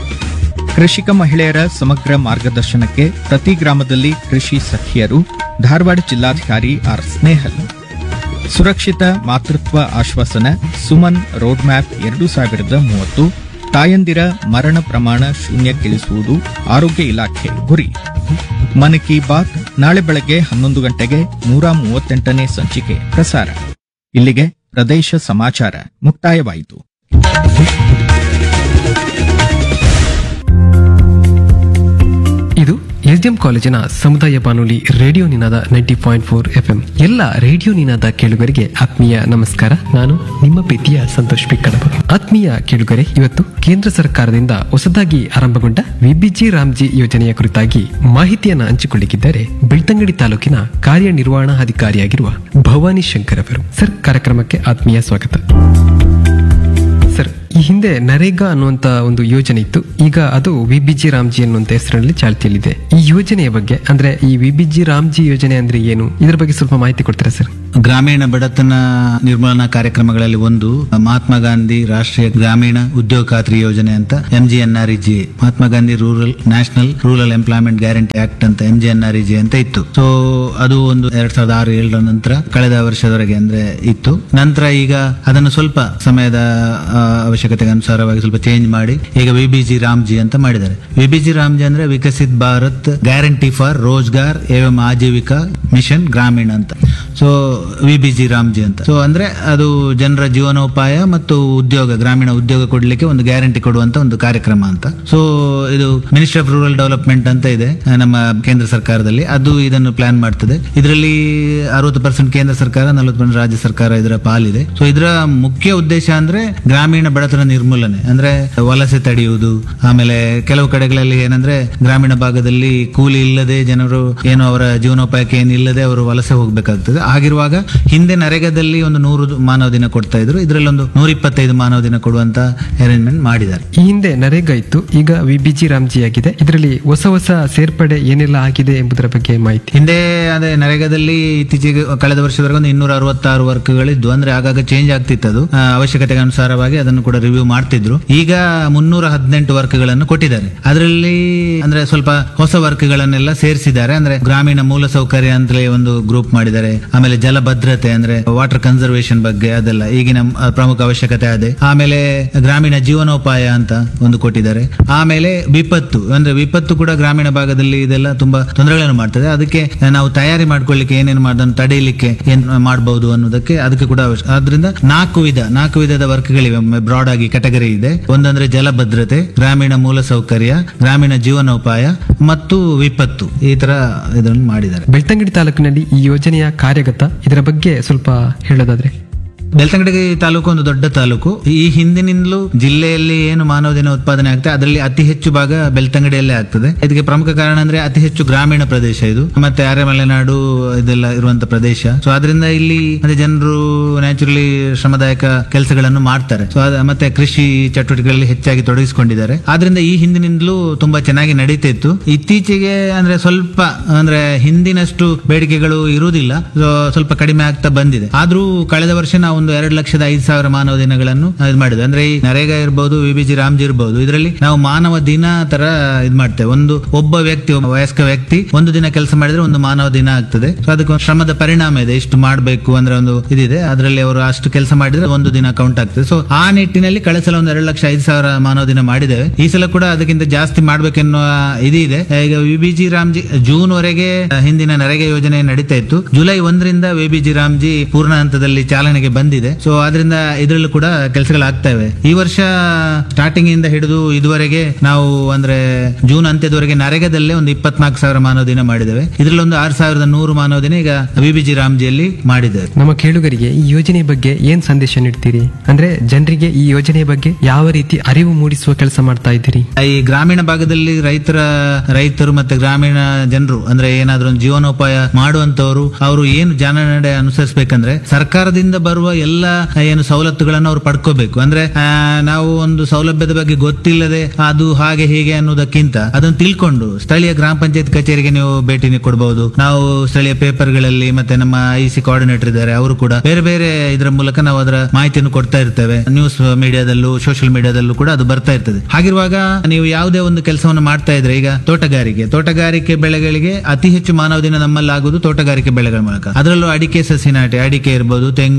ಕೃಷಿಕ ಮಹಿಳೆಯರ ಸಮಗ್ರ ಮಾರ್ಗದರ್ಶನಕ್ಕೆ ಪ್ರತಿ ಗ್ರಾಮದಲ್ಲಿ ಕೃಷಿ ಸಖಿಯರು, ಧಾರವಾಡ ಜಿಲ್ಲಾಧಿಕಾರಿ ಆರ್ ಸ್ನೇಹಲ್. ಸುರಕ್ಷಿತ ಮಾತೃತ್ವ ಆಶ್ವಾಸನ ಸುಮನ್ ರೋಡ್ ಮ್ಯಾಪ್ ಎರಡು ಸಾವಿರದ ಮೂವತ್ತು, ತಾಯಂದಿರ ಮರಣ ಪ್ರಮಾಣ ಶೂನ್ಯಕ್ಕಿಳಿಸುವುದು ಆರೋಗ್ಯ ಇಲಾಖೆ ಗುರಿ. ಮನ್ ಕಿ ಬಾತ್ ನಾಳೆ ಬೆಳಗ್ಗೆ ಹನ್ನೊಂದು ಗಂಟೆಗೆ ನೂರ ಮೂವತ್ತೆಂಟನೇ ಸಂಚಿಕೆ ಪ್ರಸಾರ. ಇಲ್ಲಿಗೆ ಪ್ರದೇಶ ಸಮಾಚಾರ ಮುಕ್ತಾಯವಾಯಿತು. ಇದು ಎಸ್ಡಿಎಂ ಕಾಲೇಜಿನ ಸಮುದಾಯ ಬಾನುಲಿ ರೇಡಿಯೋ ನಿನಾದ ನೈಂಟಿ ಪಾಯಿಂಟ್ ಫೋರ್ ಎಫ್ಎಂ ಎಲ್ಲ ರೇಡಿಯೋ ನಿನಾದ ಕೇಳುಗರಿಗೆ ಆತ್ಮೀಯ ನಮಸ್ಕಾರ. ನಾನು ನಿಮ್ಮ ಪ್ರೀತಿಯ ಸಂತೋಷ್ ಪಿ ಕಡಬ. ಆತ್ಮೀಯ ಕೇಳುಗರೆ, ಇವತ್ತು ಕೇಂದ್ರ ಸರ್ಕಾರದಿಂದ ಹೊಸದಾಗಿ ಆರಂಭಗೊಂಡ ವಿಬಿಜಿ ರಾಮ್ಜಿ ಯೋಜನೆಯ ಕುರಿತಾಗಿ ಮಾಹಿತಿಯನ್ನು ಹಂಚಿಕೊಳ್ಳಿದ್ದಾರೆ ಬೆಳ್ತಂಗಡಿ ತಾಲೂಕಿನ ಕಾರ್ಯನಿರ್ವಹಣಾಧಿಕಾರಿಯಾಗಿರುವ ಭವಾನಿ ಶಂಕರ್ ಅವರು. ಸರ್, ಕಾರ್ಯಕ್ರಮಕ್ಕೆ ಆತ್ಮೀಯ ಸ್ವಾಗತ. ಸರ್, ಈ ಹಿಂದೆ ನರೇಗಾ ಅನ್ನುವಂತ ಒಂದು ಯೋಜನೆ ಇತ್ತು. ಈಗ ಅದು ವಿಬಿಜಿ ರಾಮ್ಜಿ ಅನ್ನುವಂತ ಹೆಸರಿನಲ್ಲಿ ಚಾಲ್ತಿಯಲ್ಲಿದೆ. ಈ ಯೋಜನೆಯ ಬಗ್ಗೆ, ಅಂದ್ರೆ ಈ ವಿಬಿಜಿ ರಾಮ್ಜಿ ಯೋಜನೆ ಅಂದ್ರೆ ಏನು, ಇದರ ಬಗ್ಗೆ ಸ್ವಲ್ಪ ಮಾಹಿತಿ ಕೊಡ್ತೀರಾ ಸರ್? ಗ್ರಾಮೀಣ ಬಡತನ ನಿರ್ಮೂಲನಾ ಕಾರ್ಯಕ್ರಮಗಳಲ್ಲಿ ಒಂದು ಮಹಾತ್ಮ ಗಾಂಧಿ ರಾಷ್ಟ್ರೀಯ ಗ್ರಾಮೀಣ ಉದ್ಯೋಗ ಖಾತ್ರಿ ಯೋಜನೆ ಅಂತ M G N R E G, Mahatma Gandhi rural national rural employment guarantee act ಅಂತ M G N R E G ಅಂತ ಇತ್ತು. ಸೊ ಅದು ಒಂದು ಎರಡ್ ಸಾವಿರದ ಆರು ಏಳರ ನಂತರ ಕಳೆದ ವರ್ಷದವರೆಗೆ ಅಂದ್ರೆ ಇತ್ತು. ನಂತರ ಈಗ ಅದನ್ನು ಸ್ವಲ್ಪ ಸಮಯದ ಆ, ಅವಶ್ಯಕತೆಗೆ ಅನುಸಾರವಾಗಿ ಸ್ವಲ್ಪ ಚೇಂಜ್ ಮಾಡಿ ಈಗ ವಿಬಿಜಿ ರಾಮ್ಜಿ ಅಂತ ಮಾಡಿದ್ದಾರೆ. ವಿಬಿಜಿ ರಾಮ್ಜಿ ಅಂದ್ರೆ ವಿಕಸಿತ್ ಭಾರತ್ ಗ್ಯಾರಂಟಿ ಫಾರ್ ರೋಜ್ಗಾರ್ ಏವಂ ಆಜೀವಿಕಾ ಮಿಷನ್ ಗ್ರಾಮೀಣ ಅಂತ. ಸೊ ವಿಬಿಜಿ ರಾಮ್ಜಿ ಅಂತ ಸೊ ಅಂದ್ರೆ ಅದು ಜನರ ಜೀವನೋಪಾಯ ಮತ್ತು ಉದ್ಯೋಗ, ಗ್ರಾಮೀಣ ಉದ್ಯೋಗ ಕೊಡ್ಲಿಕ್ಕೆ ಒಂದು ಗ್ಯಾರಂಟಿ ಕೊಡುವಂತ ಒಂದು ಕಾರ್ಯಕ್ರಮ ಅಂತ. ಸೊ ಇದು ಮಿನಿಸ್ಟ್ರಿ ಆಫ್ ರೂರಲ್ ಡೆವಲಪ್ಮೆಂಟ್ ಅಂತ ಇದೆ ನಮ್ಮ ಕೇಂದ್ರ ಸರ್ಕಾರದಲ್ಲಿ, ಅದು ಇದನ್ನು ಪ್ಲಾನ್ ಮಾಡ್ತದೆ. ಇದರಲ್ಲಿ ಅರವತ್ತು ಪರ್ಸೆಂಟ್ ಕೇಂದ್ರ ಸರ್ಕಾರ, ನಲವತ್ತು ಪರ್ಸೆಂಟ್ ರಾಜ್ಯ ಸರ್ಕಾರ ಇದರ ಪಾಲಿದೆ. ಸೊ ಇದರ ಮುಖ್ಯ ಉದ್ದೇಶ ಅಂದ್ರೆ ಗ್ರಾಮೀಣ ಬಡತನ ನಿರ್ಮೂಲನೆ, ಅಂದ್ರೆ ವಲಸೆ ತಡೆಯುವುದು. ಆಮೇಲೆ ಕೆಲವು ಕಡೆಗಳಲ್ಲಿ ಏನಂದ್ರೆ ಗ್ರಾಮೀಣ ಭಾಗದಲ್ಲಿ ಕೂಲಿ ಇಲ್ಲದೆ ಜನರು ಏನು ಅವರ ಜೀವನೋಪಾಯಕ್ಕೆ ಏನಿಲ್ಲದೆ ಅವರು ವಲಸೆ ಹೋಗ್ಬೇಕಾಗ್ತದೆ. ಆಗಿರುವಾಗ ಹಿಂದೆ ನರೇಗಾದಲ್ಲಿ ಒಂದು ನೂರು ಮಾನವ ದಿನ ಕೊಡ್ತಾ ಇದ್ರು, ಇದರಲ್ಲಿ ಒಂದು ನೂರ ಇಪ್ಪತ್ತೈದು ಮಾನವ ದಿನ ಕೊಡುವಂತ ಅರೇಂಜ್ಮೆಂಟ್ ಮಾಡಿದ್ದಾರೆ. ಈ ಹಿಂದೆ ನರೇಗಾ ಇತ್ತು, ಈಗ ವಿಬಿಜಿ ರಾಮ್ಜಿ ಆಗಿದೆ. ಇದರಲ್ಲಿ ಹೊಸ ಹೊಸ ಸೇರ್ಪಡೆ ಏನೆಲ್ಲ ಆಗಿದೆ ಎಂಬುದರ ಬಗ್ಗೆ ಮಾಹಿತಿ. ಹಿಂದೆ ಅದೇ ನರೇಗಾದಲ್ಲಿ ಇತ್ತೀಚೆಗೆ ಕಳೆದ ವರ್ಷದವರೆಗೆ ಒಂದು ಇನ್ನೂರ ಅರವತ್ತಾರು ವರ್ಕ್ಗಳಿದ್ದು, ಅಂದ್ರೆ ಆಗಾಗ ಚೇಂಜ್ ಆಗ್ತಿತ್ತು. ಅದು ಆ, ಅವಶ್ಯಕತೆಗೆ ಅನುಸಾರವಾಗಿ ಅದನ್ನು ಕೂಡ ರಿವ್ಯೂ ಮಾಡ್ತಿದ್ರು. ಈಗ ಮುನ್ನೂರ ಹದಿನೆಂಟು ವರ್ಕ್ಗಳನ್ನು ಕೊಟ್ಟಿದ್ದಾರೆ. ಅದರಲ್ಲಿ ಅಂದ್ರೆ ಸ್ವಲ್ಪ ಹೊಸ ವರ್ಕ್ಗಳನ್ನೆಲ್ಲ ಸೇರಿಸಿದ್ದಾರೆ. ಅಂದ್ರೆ ಗ್ರಾಮೀಣ ಮೂಲಸೌಕರ್ಯ ಅಂತಲೇ ಒಂದು ಗ್ರೂಪ್ ಮಾಡಿದ್ದಾರೆ. ಆಮೇಲೆ ಜಲ ಭದ್ರತೆ ಅಂದ್ರೆ ವಾಟರ್ ಕನ್ಸರ್ವೇಷನ್ ಬಗ್ಗೆ, ಅದೆಲ್ಲ ಈಗಿನ ಆ, ಪ್ರಮುಖ ಅವಶ್ಯಕತೆ ಅದೇ. ಆಮೇಲೆ ಗ್ರಾಮೀಣ ಜೀವನೋಪಾಯ ಅಂತ ಒಂದು ಕೊಟ್ಟಿದ್ದಾರೆ. ಆಮೇಲೆ ವಿಪತ್ತು ಅಂದ್ರೆ ವಿಪತ್ತು ಕೂಡ ಗ್ರಾಮೀಣ ಭಾಗದಲ್ಲಿ ಇದೆಲ್ಲ ತುಂಬಾ ತೊಂದರೆಗಳನ್ನು ಮಾಡ್ತದೆ. ಅದಕ್ಕೆ ನಾವು ತಯಾರಿ ಮಾಡ್ಕೊಳ್ಳಿಕ್ಕೆ ಏನೇನು ಮಾಡೋದನ್ನು ತಡೆಯಲಿಕ್ಕೆ ಏನ್ ಮಾಡಬಹುದು ಅನ್ನೋದಕ್ಕೆ ಅದಕ್ಕೆ ಕೂಡ ಅವಶ್ಯ. ಆದ್ರಿಂದ ನಾಲ್ಕು ವಿಧ ನಾಲ್ಕು ವಿಧದ ವರ್ಕ್ಗಳಿವೆ. ಬ್ರಾಡ್ ಆಗಿ ಕ್ಯಾಟಗರಿ ಇದೆ. ಒಂದಂದ್ರೆ ಜಲ ಭದ್ರತೆ, ಗ್ರಾಮೀಣ ಮೂಲಸೌಕರ್ಯ, ಗ್ರಾಮೀಣ ಜೀವನೋಪಾಯ ಮತ್ತು ವಿಪತ್ತು, ಈ ತರ ಇದನ್ನು ಮಾಡಿದ್ದಾರೆ. ಬೆಳ್ತಂಗಡಿ ತಾಲೂಕಿನಲ್ಲಿ ಈ ಯೋಜನೆಯ ಕಾರ್ಯಗತ, ಇದರ ಬಗ್ಗೆ ಸ್ವಲ್ಪ ಹೇಳೋದಾದ್ರೆ? ಬೆಳ್ತಂಗಡಿ ತಾಲೂಕು ಒಂದು ದೊಡ್ಡ ತಾಲೂಕು. ಈ ಹಿಂದಿನಿಂದಲೂ ಜಿಲ್ಲೆಯಲ್ಲಿ ಏನು ಮಾನವ ದಿನ ಉತ್ಪಾದನೆ ಆಗ್ತದೆ ಅದರಲ್ಲಿ ಅತಿ ಹೆಚ್ಚು ಭಾಗ ಬೆಳ್ತಂಗಡಿಯಲ್ಲೇ ಆಗ್ತದೆ. ಇದಕ್ಕೆ ಪ್ರಮುಖ ಕಾರಣ ಅಂದ್ರೆ ಅತಿ ಹೆಚ್ಚು ಗ್ರಾಮೀಣ ಪ್ರದೇಶ ಇದು, ಮತ್ತೆ ಅರೆ ಮಲೆನಾಡು ಇದೆಲ್ಲ ಇರುವಂತ ಪ್ರದೇಶ. ಸೊ ಅದರಿಂದ ಇಲ್ಲಿ ಮತ್ತೆ ಜನರು ನ್ಯಾಚುರಲಿ ಶ್ರಮದಾಯಕ ಕೆಲಸಗಳನ್ನು ಮಾಡ್ತಾರೆ. ಸೊ ಮತ್ತೆ ಕೃಷಿ ಚಟುವಟಿಕೆಗಳಲ್ಲಿ ಹೆಚ್ಚಾಗಿ ತೊಡಗಿಸಿಕೊಂಡಿದ್ದಾರೆ. ಆದ್ರಿಂದ ಈ ಹಿಂದಿನಿಂದಲೂ ತುಂಬಾ ಚೆನ್ನಾಗಿ ನಡೀತಾ ಇತ್ತು. ಇತ್ತೀಚೆಗೆ ಅಂದ್ರೆ ಸ್ವಲ್ಪ ಅಂದ್ರೆ ಹಿಂದಿನಷ್ಟು ಬೇಡಿಕೆಗಳು ಇರುವುದಿಲ್ಲ, ಸ್ವಲ್ಪ ಕಡಿಮೆ ಆಗ್ತಾ ಬಂದಿದೆ. ಆದ್ರೂ ಕಳೆದ ವರ್ಷ ನಾವು ಒಂದು ಎರಡು ಲಕ್ಷದ ಐದು ಸಾವಿರ ಮಾನವ ದಿನಗಳನ್ನು ಇದು ಮಾಡಿದ್ವಿ. ಅಂದ್ರೆ ಈ ನರೇಗಾ ಇರಬಹುದು, ವಿಬಿಜಿ ರಾಮ್ಜಿ ಇರಬಹುದು, ಇದರಲ್ಲಿ ನಾವು ಮಾನವ ದಿನ ತರ ಇದು ಮಾಡ್ತೇವೆ. ಒಂದು ಒಬ್ಬ ವ್ಯಕ್ತಿ, ಒಬ್ಬ ವಯಸ್ಕ ವ್ಯಕ್ತಿ ಒಂದು ದಿನ ಕೆಲಸ ಮಾಡಿದ್ರೆ ಒಂದು ಮಾನವ ದಿನ ಆಗ್ತದೆ. ಸೊ ಅದಕ್ಕೆ ಒಂದು ಶ್ರಮದ ಪರಿಣಾಮ ಇದೆ, ಇಷ್ಟು ಮಾಡಬೇಕು ಅಂದ್ರೆ ಒಂದು ಇದಿದೆ. ಅದರಲ್ಲಿ ಅವರು ಅಷ್ಟು ಕೆಲಸ ಮಾಡಿದ್ರೆ ಒಂದು ದಿನ ಕೌಂಟ್ ಆಗ್ತದೆ. ಸೊ ಆ ನಿಟ್ಟಿನಲ್ಲಿ ಕಳೆದ ಸಲ ಒಂದು ಎರಡು ಲಕ್ಷ ಐದು ಸಾವಿರ ಮಾನವ ದಿನ ಮಾಡಿದ್ದೇವೆ. ಈ ಸಲ ಕೂಡ ಅದಕ್ಕಿಂತ ಜಾಸ್ತಿ ಮಾಡ್ಬೇಕೆನ್ನುವ ಇದಿದೆ. ಈಗ ವಿಬಿಜಿ ರಾಮ್ಜಿ ಜೂನ್ ವರೆಗೆ ಹಿಂದಿನ ನರೇಗಾ ಯೋಜನೆ ನಡೀತಾ ಇತ್ತು. ಜುಲೈ ಒಂದರಿಂದ ವಿಬಿಜಿ ರಾಮ್ಜಿ ಪೂರ್ಣ ಹಂತದಲ್ಲಿ ಚಾಲನೆಗೆ ಬಂದಿದೆ. ಸೊ ಅದರಿಂದ ಇದರಲ್ಲೂ ಕೂಡ ಕೆಲಸಗಳಾಗ್ತಾ ಇವೆ. ಈ ವರ್ಷ ಸ್ಟಾರ್ಟಿಂಗ್ ಇಂದ ಹಿಡಿದು ಇದುವರೆಗೆ ನಾವು ಅಂದ್ರೆ ಜೂನ್ ಅಂತ್ಯದವರೆಗೆ ನರೇಗಾದಲ್ಲೇ ಒಂದು ಇಪ್ಪತ್ನಾಲ್ಕು ಸಾವಿರ ಮಾನವ ದಿನ ಮಾಡಿದ್ದೇವೆ. ಇದರಲ್ಲಿ ಒಂದು ಆರು ಸಾವಿರದ ನೂರು ಮಾನವ ದಿನ ಈಗ ವಿಬಿಜಿ ರಾಮ್ಜಿಯಲ್ಲಿ ಮಾಡಿದ್ದೇವೆ. ನಮ್ಮ ಕೇಳುಗರಿಗೆ ಈ ಯೋಜನೆ ಬಗ್ಗೆ ಏನ್ ಸಂದೇಶ ನೀಡ್ತೀರಿ? ಅಂದ್ರೆ ಜನರಿಗೆ ಈ ಯೋಜನೆ ಬಗ್ಗೆ ಯಾವ ರೀತಿ ಅರಿವು ಮೂಡಿಸುವ ಕೆಲಸ ಮಾಡ್ತಾ ಇದ್ದೀರಿ? ಈ ಗ್ರಾಮೀಣ ಭಾಗದಲ್ಲಿ ರೈತರ ರೈತರು ಮತ್ತೆ ಗ್ರಾಮೀಣ ಜನರು ಅಂದ್ರೆ ಏನಾದ್ರೂ ಒಂದು ಜೀವನೋಪಾಯ ಮಾಡುವಂತವರು ಅವರು ಏನು ಜಾನನಡೆ ಅನುಸರಿಸಬೇಕಂದ್ರೆ ಸರ್ಕಾರದಿಂದ ಬರುವ ಎಲ್ಲ ಏನು ಸವಲತ್ತುಗಳನ್ನು ಅವರು ಪಡ್ಕೋಬೇಕು. ಅಂದ್ರೆ ಆ, ನಾವು ಒಂದು ಸೌಲಭ್ಯದ ಬಗ್ಗೆ ಗೊತ್ತಿಲ್ಲದೆ ಅದು ಹಾಗೆ ಹೀಗೆ ಅನ್ನೋದಕ್ಕಿಂತ ಅದನ್ನು ತಿಳ್ಕೊಂಡು ಸ್ಥಳೀಯ ಗ್ರಾಮ ಪಂಚಾಯತ್ ಕಚೇರಿಗೆ ನೀವು ಭೇಟಿ ಕೊಡಬಹುದು. ನಾವು ಸ್ಥಳೀಯ ಪೇಪರ್ಗಳಲ್ಲಿ ಮತ್ತೆ ನಮ್ಮ ಐ ಸಿ ಕೋಆರ್ಡಿನೇಟರ್ ಇದ್ದಾರೆ, ಅವರು ಕೂಡ ಬೇರೆ ಬೇರೆ ಇದರ ಮೂಲಕ ನಾವು ಅದರ ಮಾಹಿತಿಯನ್ನು ಕೊಡ್ತಾ ಇರ್ತೇವೆ. ನ್ಯೂಸ್ ಮೀಡಿಯಾದಲ್ಲೂ ಸೋಷಿಯಲ್ ಮೀಡಿಯಾದಲ್ಲೂ ಕೂಡ ಅದು ಬರ್ತಾ ಇರ್ತದೆ. ಹಾಗಿರುವಾಗ ನೀವು ಯಾವುದೇ ಒಂದು ಕೆಲಸವನ್ನು ಮಾಡ್ತಾ ಇದ್ರೆ, ಈಗ ತೋಟಗಾರಿಕೆ ತೋಟಗಾರಿಕೆ ಬೆಳೆಗಳಿಗೆ ಅತಿ ಹೆಚ್ಚು ಮಾನವ ದಿನ ನಮ್ಮಲ್ಲಿ ಆಗುವುದು ತೋಟಗಾರಿಕೆ ಬೆಳೆಗಳ ಮೂಲಕ. ಅದರಲ್ಲೂ ಅಡಿಕೆ ಸಸಿ ನಾಟಿ, ಅಡಿಕೆ ಇರ್ಬೋದು, ತೆಂಗು ಇರ್ಬೋದು,